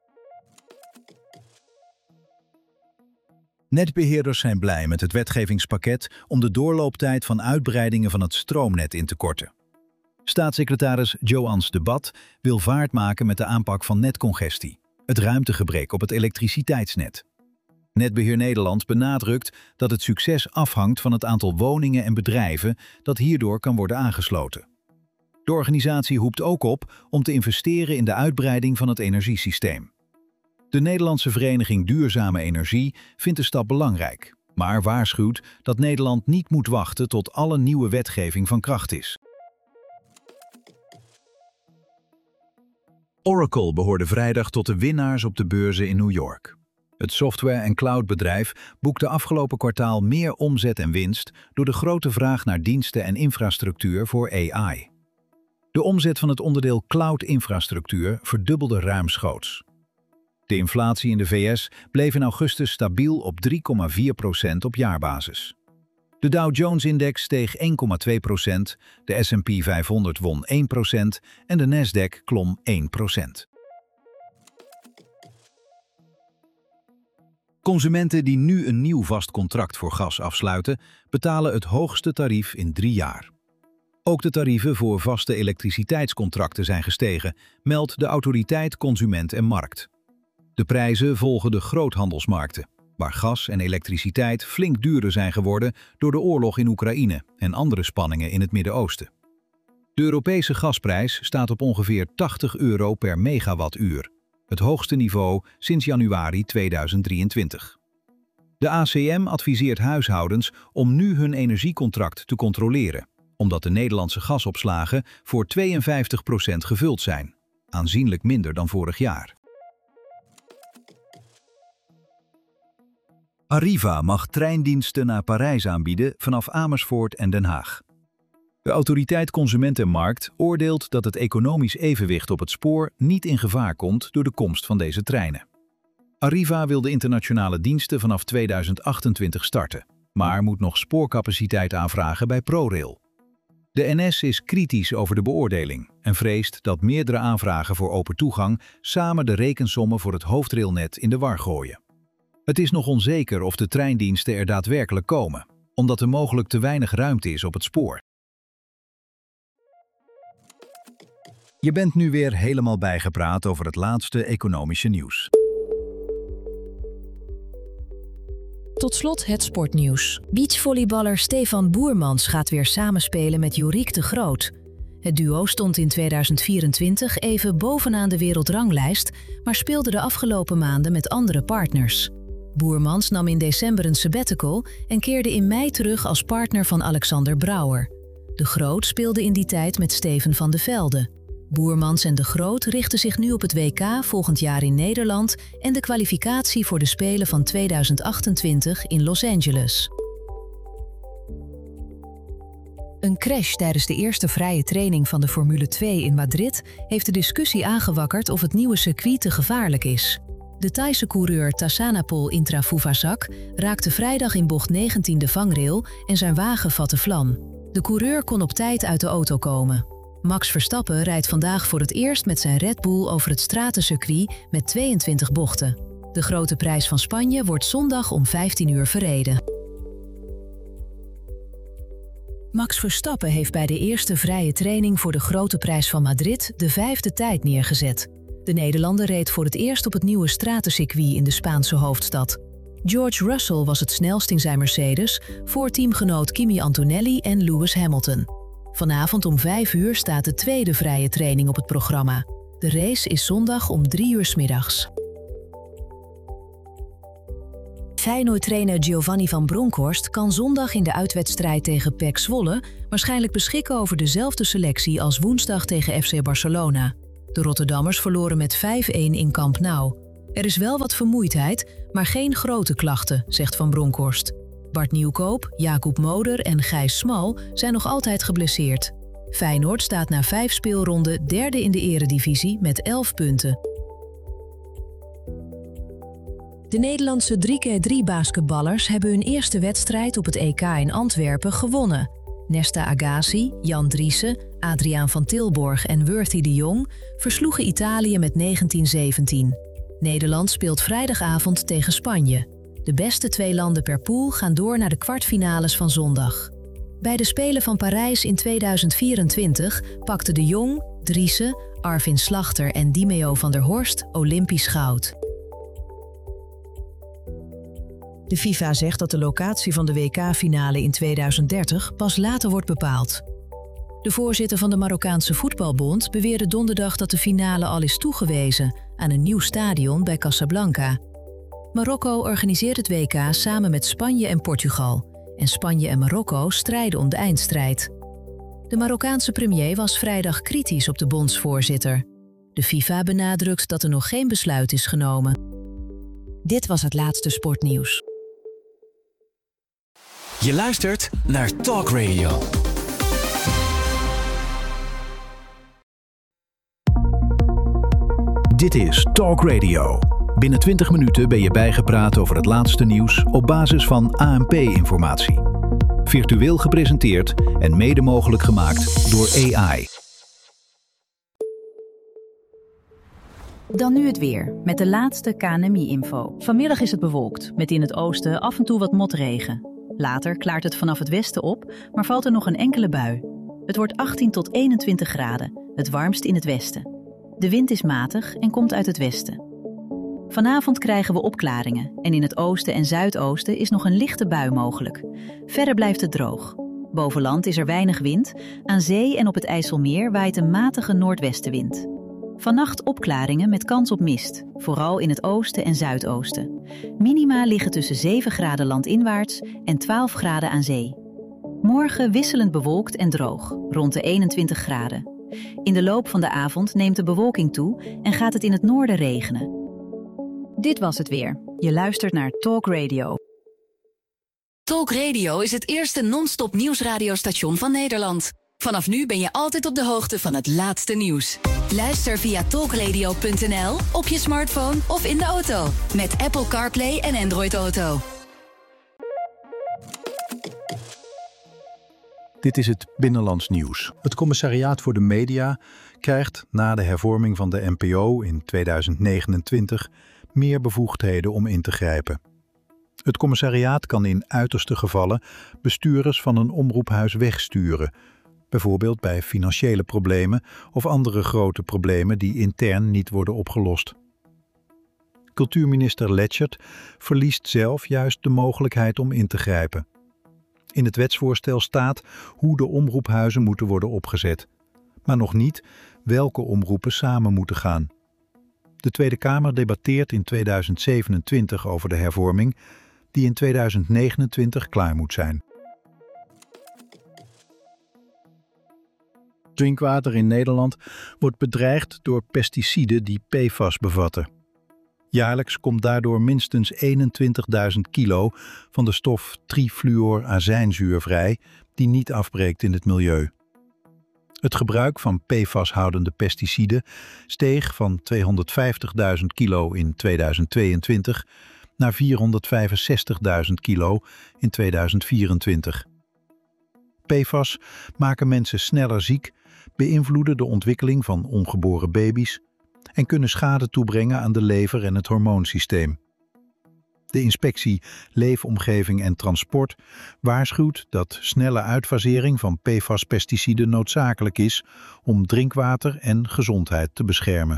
Netbeheerders zijn blij met het wetgevingspakket om de doorlooptijd van uitbreidingen van het stroomnet in te korten. Staatssecretaris Joans de Bat wil vaart maken met de aanpak van netcongestie, het ruimtegebrek op het elektriciteitsnet. Netbeheer Nederland benadrukt dat het succes afhangt van het aantal woningen en bedrijven dat hierdoor kan worden aangesloten. De organisatie roept ook op om te investeren in de uitbreiding van het energiesysteem. De Nederlandse Vereniging Duurzame Energie vindt de stap belangrijk, maar waarschuwt dat Nederland niet moet wachten tot alle nieuwe wetgeving van kracht is. Oracle behoorde vrijdag tot de winnaars op de beurzen in New York. Het software- en cloudbedrijf boekte afgelopen kwartaal meer omzet en winst door de grote vraag naar diensten en infrastructuur voor A I. De omzet van het onderdeel cloud-infrastructuur verdubbelde ruimschoots. De inflatie in de V S bleef in augustus stabiel op drie komma vier procent op jaarbasis. De Dow Jones-index steeg één komma twee procent, de S en P vijfhonderd won één procent en de Nasdaq klom één procent. Consumenten die nu een nieuw vast contract voor gas afsluiten, betalen het hoogste tarief in drie jaar. Ook de tarieven voor vaste elektriciteitscontracten zijn gestegen, meldt de Autoriteit Consument en Markt. De prijzen volgen de groothandelsmarkten, waar gas en elektriciteit flink duurder zijn geworden door de oorlog in Oekraïne en andere spanningen in het Midden-Oosten. De Europese gasprijs staat op ongeveer tachtig euro per megawattuur, het hoogste niveau sinds januari tweeduizend drieëntwintig. De A C M adviseert huishoudens om nu hun energiecontract te controleren, omdat de Nederlandse gasopslagen voor tweeënvijftig procent gevuld zijn, aanzienlijk minder dan vorig jaar. Arriva mag treindiensten naar Parijs aanbieden vanaf Amersfoort en Den Haag. De Autoriteit Consument en Markt oordeelt dat het economisch evenwicht op het spoor niet in gevaar komt door de komst van deze treinen. Arriva wil de internationale diensten vanaf tweeduizend achtentwintig starten, maar moet nog spoorcapaciteit aanvragen bij ProRail. De N S is kritisch over de beoordeling en vreest dat meerdere aanvragen voor open toegang samen de rekensommen voor het hoofdrailnet in de war gooien. Het is nog onzeker of de treindiensten er daadwerkelijk komen, omdat er mogelijk te weinig ruimte is op het spoor. Je bent nu weer helemaal bijgepraat over het laatste economische nieuws. Tot slot het sportnieuws. Beachvolleyballer Stefan Boermans gaat weer samenspelen met Joriek de Groot. Het duo stond in tweeduizend vierentwintig even bovenaan de wereldranglijst, maar speelde de afgelopen maanden met andere partners. Boermans nam in december een sabbatical en keerde in mei terug als partner van Alexander Brouwer. De Groot speelde in die tijd met Steven van de Velde. Boermans en de Groot richten zich nu op het W K volgend jaar in Nederland en de kwalificatie voor de Spelen van tweeduizend achtentwintig in Los Angeles. Een crash tijdens de eerste vrije training van de Formule twee in Madrid heeft de discussie aangewakkerd of het nieuwe circuit te gevaarlijk is. De Thaise coureur Tassanapol Intrafuvazak raakte vrijdag in bocht negentien de vangrail en zijn wagen vatte vlam. De coureur kon op tijd uit de auto komen. Max Verstappen rijdt vandaag voor het eerst met zijn Red Bull over het stratencircuit met tweeëntwintig bochten. De Grote Prijs van Spanje wordt zondag om vijftien uur verreden. Max Verstappen heeft bij de eerste vrije training voor de Grote Prijs van Madrid de vijfde tijd neergezet. De Nederlander reed voor het eerst op het nieuwe stratencircuit in de Spaanse hoofdstad. George Russell was het snelst in zijn Mercedes, voor teamgenoot Kimi Antonelli en Lewis Hamilton. Vanavond om vijf uur staat de tweede vrije training op het programma. De race is zondag om drie uur 's middags. Feyenoord-trainer Giovanni van Bronckhorst kan zondag in de uitwedstrijd tegen P E C Zwolle waarschijnlijk beschikken over dezelfde selectie als woensdag tegen F C Barcelona. De Rotterdammers verloren met vijf-een in Camp Nou. Er is wel wat vermoeidheid, maar geen grote klachten, zegt Van Bronckhorst. Bart Nieuwkoop, Jacob Moder en Gijs Smal zijn nog altijd geblesseerd. Feyenoord staat na vijf speelronden derde in de eredivisie met elf punten. De Nederlandse drie keer drie basketballers hebben hun eerste wedstrijd op het E K in Antwerpen gewonnen. Nesta Agassi, Jan Driessen, Adriaan van Tilborg en Worthy de Jong versloegen Italië met negentien zeventien. Nederland speelt vrijdagavond tegen Spanje. De beste twee landen per pool gaan door naar de kwartfinales van zondag. Bij de Spelen van Parijs in tweeduizend vierentwintig pakten de Jong, Driessen, Arvin Slachter en Dimeo van der Horst Olympisch goud. De FIFA zegt dat de locatie van de W K-finale in tweeduizend dertig pas later wordt bepaald. De voorzitter van de Marokkaanse Voetbalbond beweerde donderdag dat de finale al is toegewezen aan een nieuw stadion bij Casablanca. Marokko organiseert het W K samen met Spanje en Portugal. En Spanje en Marokko strijden om de eindstrijd. De Marokkaanse premier was vrijdag kritisch op de bondsvoorzitter. De FIFA benadrukt dat er nog geen besluit is genomen. Dit was het laatste sportnieuws. Je luistert naar Talk Radio. Dit is Talk Radio. Binnen twintig minuten ben je bijgepraat over het laatste nieuws op basis van A N P-informatie. Virtueel gepresenteerd en mede mogelijk gemaakt door A I. Dan nu het weer, met de laatste K N M I-info. Vanmiddag is het bewolkt, met in het oosten af en toe wat motregen. Later klaart het vanaf het westen op, maar valt er nog een enkele bui. Het wordt achttien tot eenentwintig graden, het warmst in het westen. De wind is matig en komt uit het westen. Vanavond krijgen we opklaringen en in het oosten en zuidoosten is nog een lichte bui mogelijk. Verder blijft het droog. Boven land is er weinig wind, aan zee en op het IJsselmeer waait een matige noordwestenwind. Vannacht opklaringen met kans op mist, vooral in het oosten en zuidoosten. Minima liggen tussen zeven graden landinwaarts en twaalf graden aan zee. Morgen wisselend bewolkt en droog, rond de eenentwintig graden. In de loop van de avond neemt de bewolking toe en gaat het in het noorden regenen. Dit was het weer. Je luistert naar Talk Radio. Talk Radio is het eerste non-stop nieuwsradiostation van Nederland. Vanaf nu ben je altijd op de hoogte van het laatste nieuws. Luister via talkradio punt n l, op je smartphone of in de auto. Met Apple CarPlay en Android Auto. Dit is het Binnenlands Nieuws. Het Commissariaat voor de Media krijgt na de hervorming van de N P O in tweeduizend negenentwintig meer bevoegdheden om in te grijpen. Het commissariaat kan in uiterste gevallen bestuurders van een omroephuis wegsturen, bijvoorbeeld bij financiële problemen of andere grote problemen die intern niet worden opgelost. Cultuurminister Letchert verliest zelf juist de mogelijkheid om in te grijpen. In het wetsvoorstel staat hoe de omroephuizen moeten worden opgezet, maar nog niet welke omroepen samen moeten gaan. De Tweede Kamer debatteert in tweeduizend zevenentwintig over de hervorming, die in tweeduizend negenentwintig klaar moet zijn. Drinkwater in Nederland wordt bedreigd door pesticiden die P F A S bevatten. Jaarlijks komt daardoor minstens eenentwintigduizend kilo van de stof trifluorazijnzuur vrij, die niet afbreekt in het milieu. Het gebruik van P F A S-houdende pesticiden steeg van tweehonderdvijftigduizend kilo in tweeduizend tweeëntwintig naar vierhonderdvijfenzestigduizend kilo in tweeduizend vierentwintig. P F A S maken mensen sneller ziek, beïnvloeden de ontwikkeling van ongeboren baby's en kunnen schade toebrengen aan de lever en het hormoonsysteem. De inspectie Leefomgeving en Transport waarschuwt dat snelle uitfasering van P F A S-pesticiden noodzakelijk is om drinkwater en gezondheid te beschermen.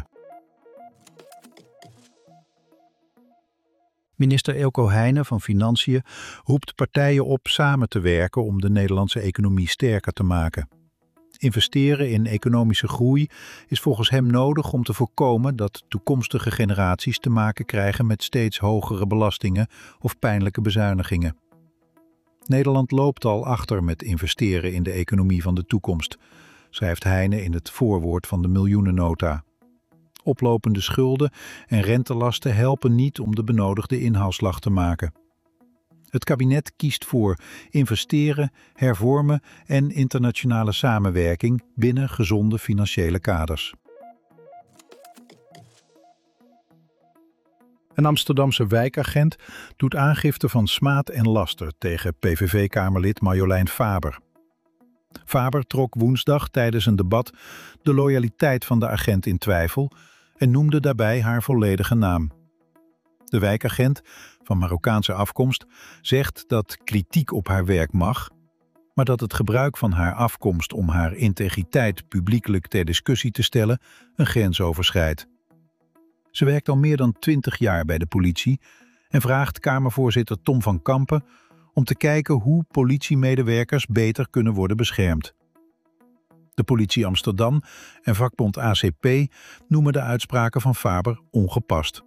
Minister Eelco Heijnen van Financiën roept partijen op samen te werken om de Nederlandse economie sterker te maken. Investeren in economische groei is volgens hem nodig om te voorkomen dat toekomstige generaties te maken krijgen met steeds hogere belastingen of pijnlijke bezuinigingen. Nederland loopt al achter met investeren in de economie van de toekomst, schrijft Heijnen in het voorwoord van de miljoenennota. Oplopende schulden en rentelasten helpen niet om de benodigde inhaalslag te maken. Het kabinet kiest voor investeren, hervormen en internationale samenwerking binnen gezonde financiële kaders. Een Amsterdamse wijkagent doet aangifte van smaad en laster tegen P V V-kamerlid Marjolein Faber. Faber trok woensdag tijdens een debat de loyaliteit van de agent in twijfel en noemde daarbij haar volledige naam. De wijkagent, van Marokkaanse afkomst, zegt dat kritiek op haar werk mag, maar dat het gebruik van haar afkomst om haar integriteit publiekelijk ter discussie te stellen een grens overschrijdt. Ze werkt al meer dan twintig jaar bij de politie en vraagt Kamervoorzitter Tom van Kampen om te kijken hoe politiemedewerkers beter kunnen worden beschermd. De politie Amsterdam en vakbond A C P noemen de uitspraken van Faber ongepast.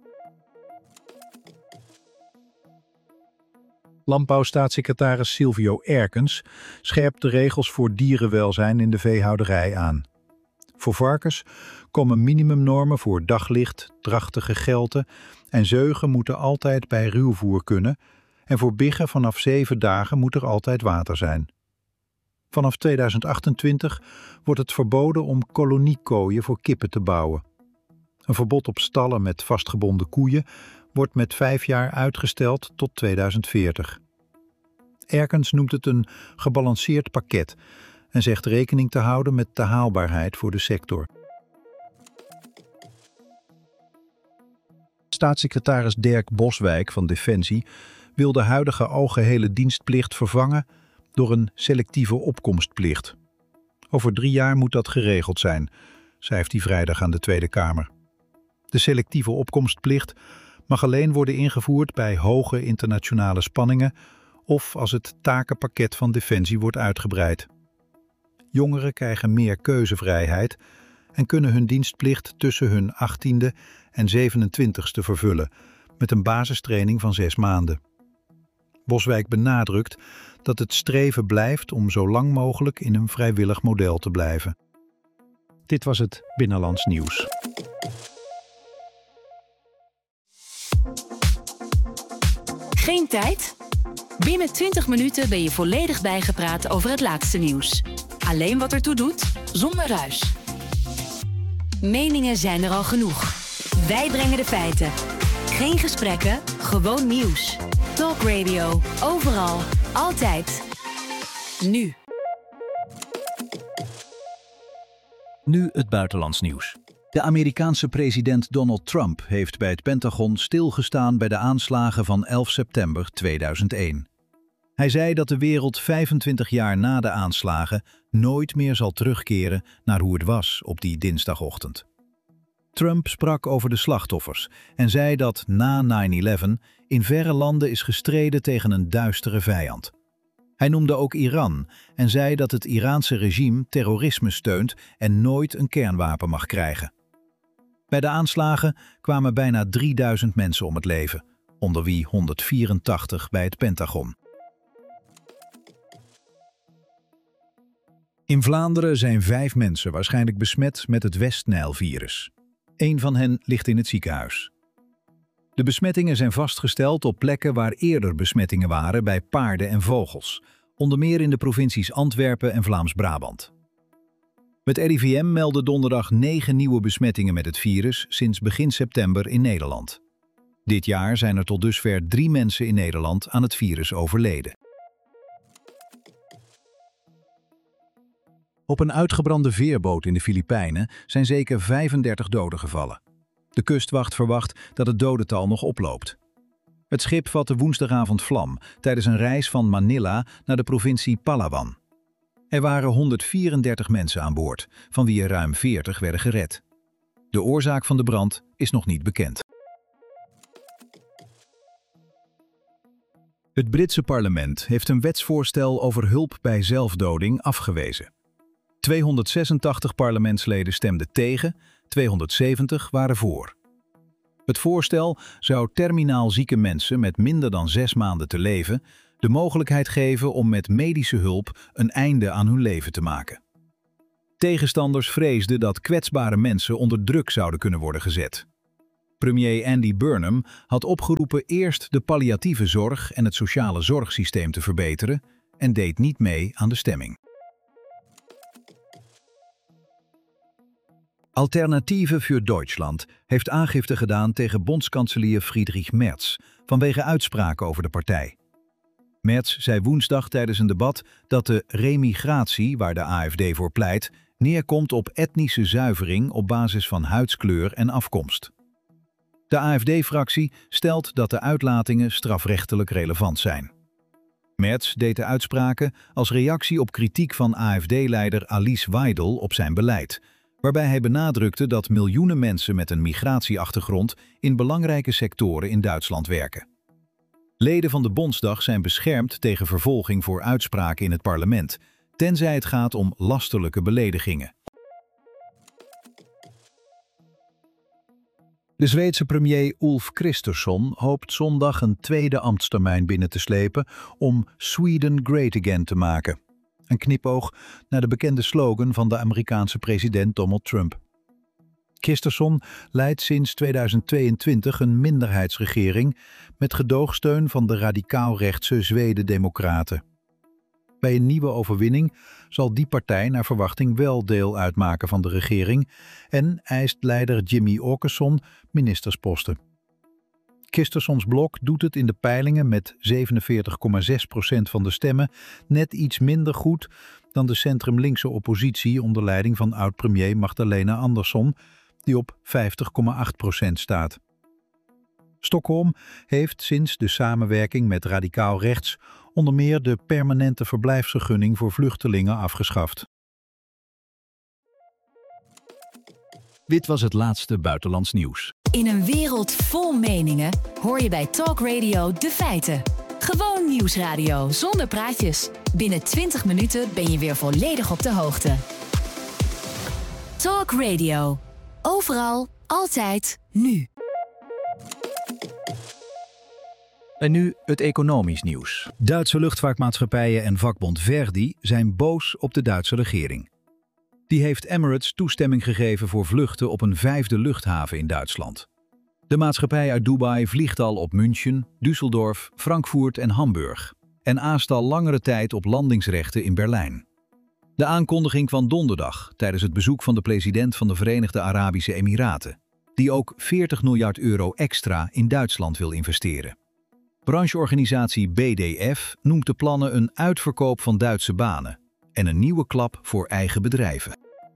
Landbouwstaatssecretaris Silvio Erkens scherpt de regels voor dierenwelzijn in de veehouderij aan. Voor varkens komen minimumnormen voor daglicht, drachtige gelten en zeugen moeten altijd bij ruwvoer kunnen en voor biggen vanaf zeven dagen moet er altijd water zijn. Vanaf tweeduizend achtentwintig wordt het verboden om koloniekooien voor kippen te bouwen. Een verbod op stallen met vastgebonden koeien wordt met vijf jaar uitgesteld tot tweeduizend veertig. Erkens noemt het een gebalanceerd pakket en zegt rekening te houden met de haalbaarheid voor de sector. Staatssecretaris Dirk Boswijk van Defensie wil de huidige algehele dienstplicht vervangen door een selectieve opkomstplicht. Over drie jaar moet dat geregeld zijn, schrijft hij vrijdag aan de Tweede Kamer. De selectieve opkomstplicht mag alleen worden ingevoerd bij hoge internationale spanningen of als het takenpakket van Defensie wordt uitgebreid. Jongeren krijgen meer keuzevrijheid en kunnen hun dienstplicht tussen hun achttiende en zevenentwintigste vervullen, met een basistraining van zes maanden. Boswijk benadrukt dat het streven blijft om zo lang mogelijk in een vrijwillig model te blijven. Dit was het Binnenlands Nieuws. Geen tijd? Binnen twintig minuten ben je volledig bijgepraat over het laatste nieuws. Alleen wat ertoe doet, zonder ruis. Meningen zijn er al genoeg. Wij brengen de feiten. Geen gesprekken, gewoon nieuws. Talk Radio, overal, altijd. Nu. Nu het buitenlands nieuws. De Amerikaanse president Donald Trump heeft bij het Pentagon stilgestaan bij de aanslagen van elf september tweeduizend één. Hij zei dat de wereld vijfentwintig jaar na de aanslagen nooit meer zal terugkeren naar hoe het was op die dinsdagochtend. Trump sprak over de slachtoffers en zei dat na nine eleven in verre landen is gestreden tegen een duistere vijand. Hij noemde ook Iran en zei dat het Iraanse regime terrorisme steunt en nooit een kernwapen mag krijgen. Bij de aanslagen kwamen bijna drieduizend mensen om het leven, onder wie honderdvierentachtig bij het Pentagon. In Vlaanderen zijn vijf mensen waarschijnlijk besmet met het West-Nijl-virus. Eén van hen ligt in het ziekenhuis. De besmettingen zijn vastgesteld op plekken waar eerder besmettingen waren bij paarden en vogels, onder meer in de provincies Antwerpen en Vlaams-Brabant. Het R I V M meldde donderdag negen nieuwe besmettingen met het virus sinds begin september in Nederland. Dit jaar zijn er tot dusver drie mensen in Nederland aan het virus overleden. Op een uitgebrande veerboot in de Filipijnen zijn zeker vijfendertig doden gevallen. De kustwacht verwacht dat het dodental nog oploopt. Het schip vatte woensdagavond vlam tijdens een reis van Manila naar de provincie Palawan. Er waren honderdvierendertig mensen aan boord, van wie er ruim veertig werden gered. De oorzaak van de brand is nog niet bekend. Het Britse parlement heeft een wetsvoorstel over hulp bij zelfdoding afgewezen. tweehonderdzesentachtig parlementsleden stemden tegen, tweehonderdzeventig waren voor. Het voorstel zou terminaal zieke mensen met minder dan zes maanden te leven de mogelijkheid geven om met medische hulp een einde aan hun leven te maken. Tegenstanders vreesden dat kwetsbare mensen onder druk zouden kunnen worden gezet. Premier Andy Burnham had opgeroepen eerst de palliatieve zorg en het sociale zorgsysteem te verbeteren en deed niet mee aan de stemming. Alternative für Deutschland heeft aangifte gedaan tegen bondskanselier Friedrich Merz vanwege uitspraken over de partij. Merz zei woensdag tijdens een debat dat de remigratie, waar de A F D voor pleit, neerkomt op etnische zuivering op basis van huidskleur en afkomst. De A F D-fractie stelt dat de uitlatingen strafrechtelijk relevant zijn. Merz deed de uitspraken als reactie op kritiek van A F D-leider Alice Weidel op zijn beleid, waarbij hij benadrukte dat miljoenen mensen met een migratieachtergrond in belangrijke sectoren in Duitsland werken. Leden van de Bondsdag zijn beschermd tegen vervolging voor uitspraken in het parlement, tenzij het gaat om lasterlijke beledigingen. De Zweedse premier Ulf Kristersson hoopt zondag een tweede ambtstermijn binnen te slepen om Sweden Great Again te maken. Een knipoog naar de bekende slogan van de Amerikaanse president Donald Trump. Kristersson leidt sinds tweeduizend tweeëntwintig een minderheidsregering met gedoogsteun van de radicaal-rechtse Zweden-democraten. Bij een nieuwe overwinning zal die partij naar verwachting wel deel uitmaken van de regering en eist leider Jimmy Åkesson ministersposten. Kristerssons blok doet het in de peilingen met zevenenveertig komma zes procent van de stemmen net iets minder goed dan de centrum-linkse oppositie onder leiding van oud-premier Magdalena Andersson, die op vijftig komma acht procent staat. Stockholm heeft sinds de samenwerking met radicaal rechts onder meer de permanente verblijfsvergunning voor vluchtelingen afgeschaft. Dit was het laatste buitenlands nieuws. In een wereld vol meningen hoor je bij Talk Radio de feiten. Gewoon nieuwsradio zonder praatjes. Binnen twintig minuten ben je weer volledig op de hoogte. Talk Radio. Overal, altijd, nu. En nu het economisch nieuws. Duitse luchtvaartmaatschappijen en vakbond Verdi zijn boos op de Duitse regering. Die heeft Emirates toestemming gegeven voor vluchten op een vijfde luchthaven in Duitsland. De maatschappij uit Dubai vliegt al op München, Düsseldorf, Frankfurt en Hamburg en aast al langere tijd op landingsrechten in Berlijn. De aankondiging kwam donderdag tijdens het bezoek van de president van de Verenigde Arabische Emiraten, die ook veertig miljard euro extra in Duitsland wil investeren. Brancheorganisatie B D F noemt de plannen een uitverkoop van Duitse banen en een nieuwe klap voor eigen bedrijven.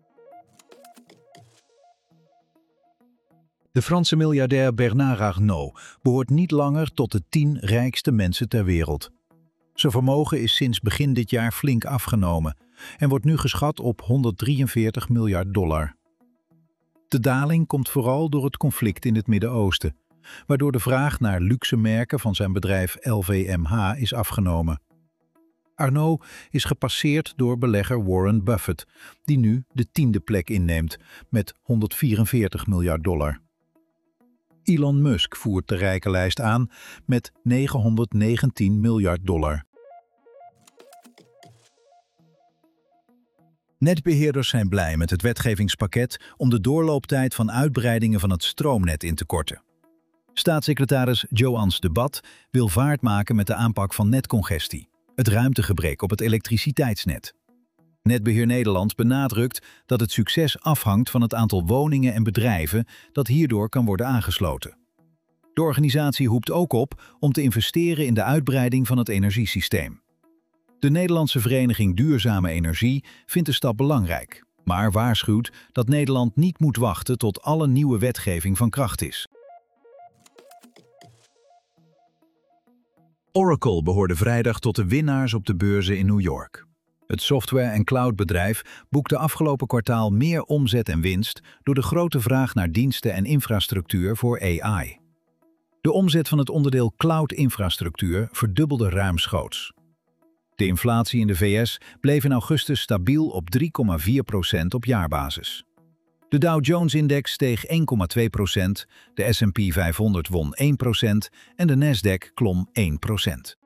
De Franse miljardair Bernard Arnault behoort niet langer tot de tien rijkste mensen ter wereld. Zijn vermogen is sinds begin dit jaar flink afgenomen en wordt nu geschat op honderddrieënveertig miljard dollar. De daling komt vooral door het conflict in het Midden-Oosten, waardoor de vraag naar luxe merken van zijn bedrijf L V M H is afgenomen. Arnault is gepasseerd door belegger Warren Buffett, die nu de tiende plek inneemt met honderdvierenveertig miljard dollar. Elon Musk voert de rijkenlijst aan met negenhonderdnegentien miljard dollar. Netbeheerders zijn blij met het wetgevingspakket om de doorlooptijd van uitbreidingen van het stroomnet in te korten. Staatssecretaris Joans de Bat wil vaart maken met de aanpak van netcongestie, het ruimtegebrek op het elektriciteitsnet. Netbeheer Nederland benadrukt dat het succes afhangt van het aantal woningen en bedrijven dat hierdoor kan worden aangesloten. De organisatie roept ook op om te investeren in de uitbreiding van het energiesysteem. De Nederlandse Vereniging Duurzame Energie vindt de stap belangrijk, maar waarschuwt dat Nederland niet moet wachten tot alle nieuwe wetgeving van kracht is. Oracle behoorde vrijdag tot de winnaars op de beurzen in New York. Het software- en cloudbedrijf boekte afgelopen kwartaal meer omzet en winst door de grote vraag naar diensten en infrastructuur voor A I. De omzet van het onderdeel cloud-infrastructuur verdubbelde ruimschoots. De inflatie in de V S bleef in augustus stabiel op drie komma vier procent op jaarbasis. De Dow Jones-index steeg één komma twee procent, de S en P vijfhonderd won één procent en de Nasdaq klom één procent.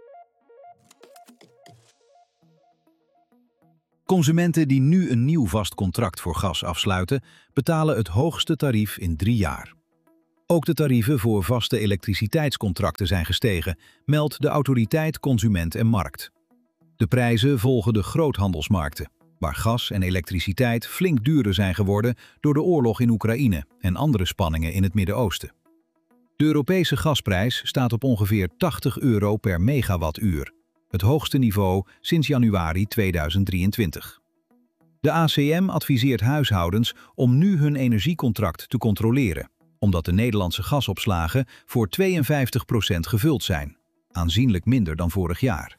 Consumenten die nu een nieuw vast contract voor gas afsluiten, betalen het hoogste tarief in drie jaar. Ook de tarieven voor vaste elektriciteitscontracten zijn gestegen, meldt de Autoriteit Consument en Markt. De prijzen volgen de groothandelsmarkten, waar gas en elektriciteit flink duurder zijn geworden door de oorlog in Oekraïne en andere spanningen in het Midden-Oosten. De Europese gasprijs staat op ongeveer tachtig euro per megawattuur, het hoogste niveau sinds januari tweeduizend drieëntwintig. De A C M adviseert huishoudens om nu hun energiecontract te controleren, omdat de Nederlandse gasopslagen voor tweeënvijftig procent gevuld zijn, aanzienlijk minder dan vorig jaar.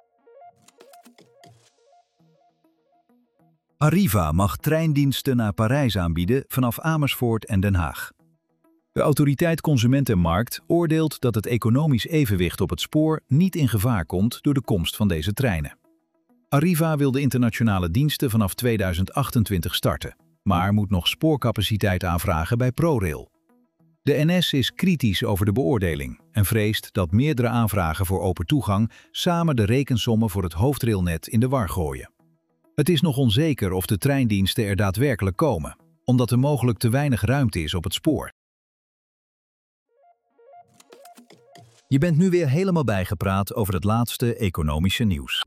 Arriva mag treindiensten naar Parijs aanbieden vanaf Amersfoort en Den Haag. De Autoriteit Consument en Markt oordeelt dat het economisch evenwicht op het spoor niet in gevaar komt door de komst van deze treinen. Arriva wil de internationale diensten vanaf tweeduizend achtentwintig starten, maar moet nog spoorcapaciteit aanvragen bij ProRail. De N S is kritisch over de beoordeling en vreest dat meerdere aanvragen voor open toegang samen de rekensommen voor het hoofdrailnet in de war gooien. Het is nog onzeker of de treindiensten er daadwerkelijk komen, omdat er mogelijk te weinig ruimte is op het spoor. Je bent nu weer helemaal bijgepraat over het laatste economische nieuws.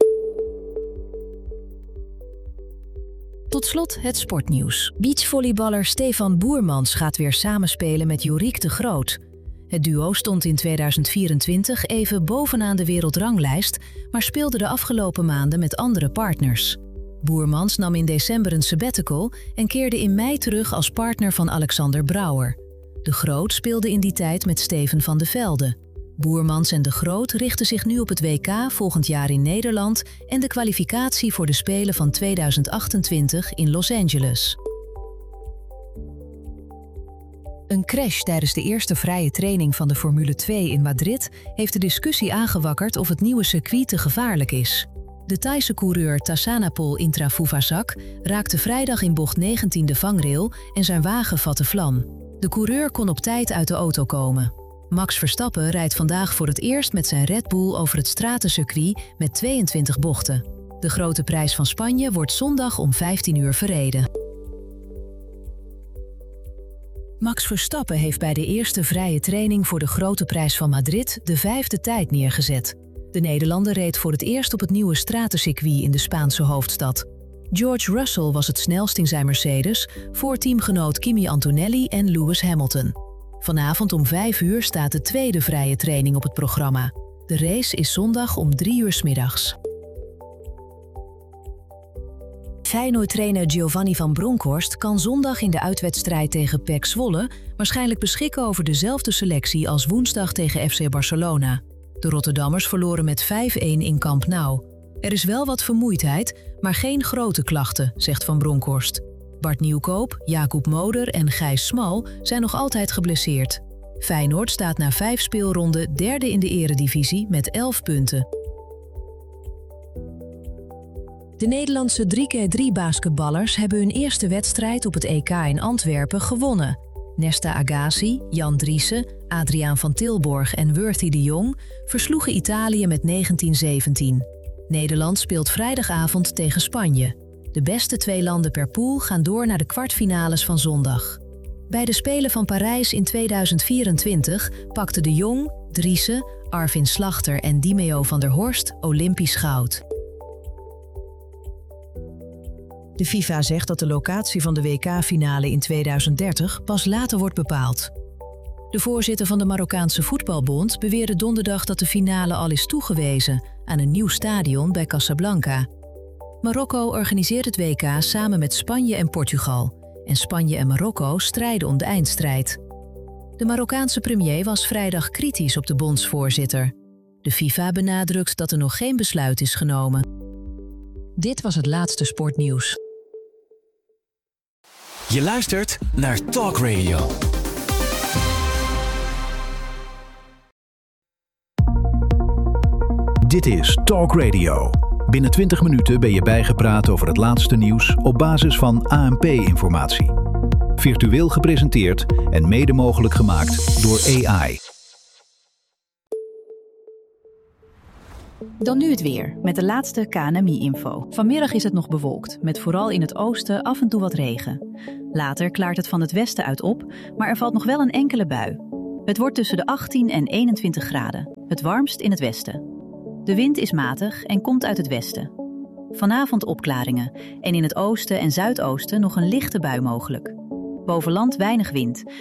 Tot slot het sportnieuws. Beachvolleyballer Stefan Boermans gaat weer samenspelen met Yorick de Groot. Het duo stond in tweeduizend vierentwintig even bovenaan de wereldranglijst, maar speelde de afgelopen maanden met andere partners. Boermans nam in december een sabbatical en keerde in mei terug als partner van Alexander Brouwer. De Groot speelde in die tijd met Steven van de Velde. Boermans en de Groot richten zich nu op het W K volgend jaar in Nederland en de kwalificatie voor de Spelen van tweeduizend achtentwintig in Los Angeles. Een crash tijdens de eerste vrije training van de Formule twee in Madrid heeft de discussie aangewakkerd of het nieuwe circuit te gevaarlijk is. De Thaise coureur Tassanapol Intrafuvazak raakte vrijdag in bocht negentien de vangrail en zijn wagen vatte vlam. De coureur kon op tijd uit de auto komen. Max Verstappen rijdt vandaag voor het eerst met zijn Red Bull over het stratencircuit met tweeëntwintig bochten. De Grote Prijs van Spanje wordt zondag om vijftien uur verreden. Max Verstappen heeft bij de eerste vrije training voor de Grote Prijs van Madrid de vijfde tijd neergezet. De Nederlander reed voor het eerst op het nieuwe stratencircuit in de Spaanse hoofdstad. George Russell was het snelst in zijn Mercedes, voor teamgenoot Kimi Antonelli en Lewis Hamilton. Vanavond om vijf uur staat de tweede vrije training op het programma. De race is zondag om drie uur 's middags. Feyenoord-trainer Giovanni van Bronckhorst kan zondag in de uitwedstrijd tegen P E C Zwolle waarschijnlijk beschikken over dezelfde selectie als woensdag tegen F C Barcelona. De Rotterdammers verloren met vijf-een in Camp Nou. Er is wel wat vermoeidheid, maar geen grote klachten, zegt Van Bronckhorst. Bart Nieuwkoop, Jacob Moder en Gijs Smal zijn nog altijd geblesseerd. Feyenoord staat na vijf speelronden derde in de eredivisie met elf punten. De Nederlandse drie keer drie basketballers hebben hun eerste wedstrijd op het E K in Antwerpen gewonnen. Nesta Agassi, Jan Driessen, Adriaan van Tilborg en Worthy de Jong versloegen Italië met negentien zeventien. Nederland speelt vrijdagavond tegen Spanje. De beste twee landen per pool gaan door naar de kwartfinales van zondag. Bij de Spelen van Parijs in tweeduizend vierentwintig pakten de Jong, Driessen, Arvin Slachter en Dimeo van der Horst Olympisch goud. De FIFA zegt dat de locatie van de W K-finale in tweeduizend dertig pas later wordt bepaald. De voorzitter van de Marokkaanse Voetbalbond beweerde donderdag dat de finale al is toegewezen aan een nieuw stadion bij Casablanca. Marokko organiseert het W K samen met Spanje en Portugal. En Spanje en Marokko strijden om de eindstrijd. De Marokkaanse premier was vrijdag kritisch op de bondsvoorzitter. De FIFA benadrukt dat er nog geen besluit is genomen. Dit was het laatste sportnieuws. Je luistert naar Talk Radio. Dit is Talk Radio. Binnen twintig minuten ben je bijgepraat over het laatste nieuws op basis van A N P-informatie. Virtueel gepresenteerd en mede mogelijk gemaakt door A I. Dan nu het weer, met de laatste K N M I-info. Vanmiddag is het nog bewolkt, met vooral in het oosten af en toe wat regen. Later klaart het van het westen uit op, maar er valt nog wel een enkele bui. Het wordt tussen de achttien en eenentwintig graden, het warmst in het westen. De wind is matig en komt uit het westen. Vanavond opklaringen en in het oosten en zuidoosten nog een lichte bui mogelijk. Boven land weinig wind,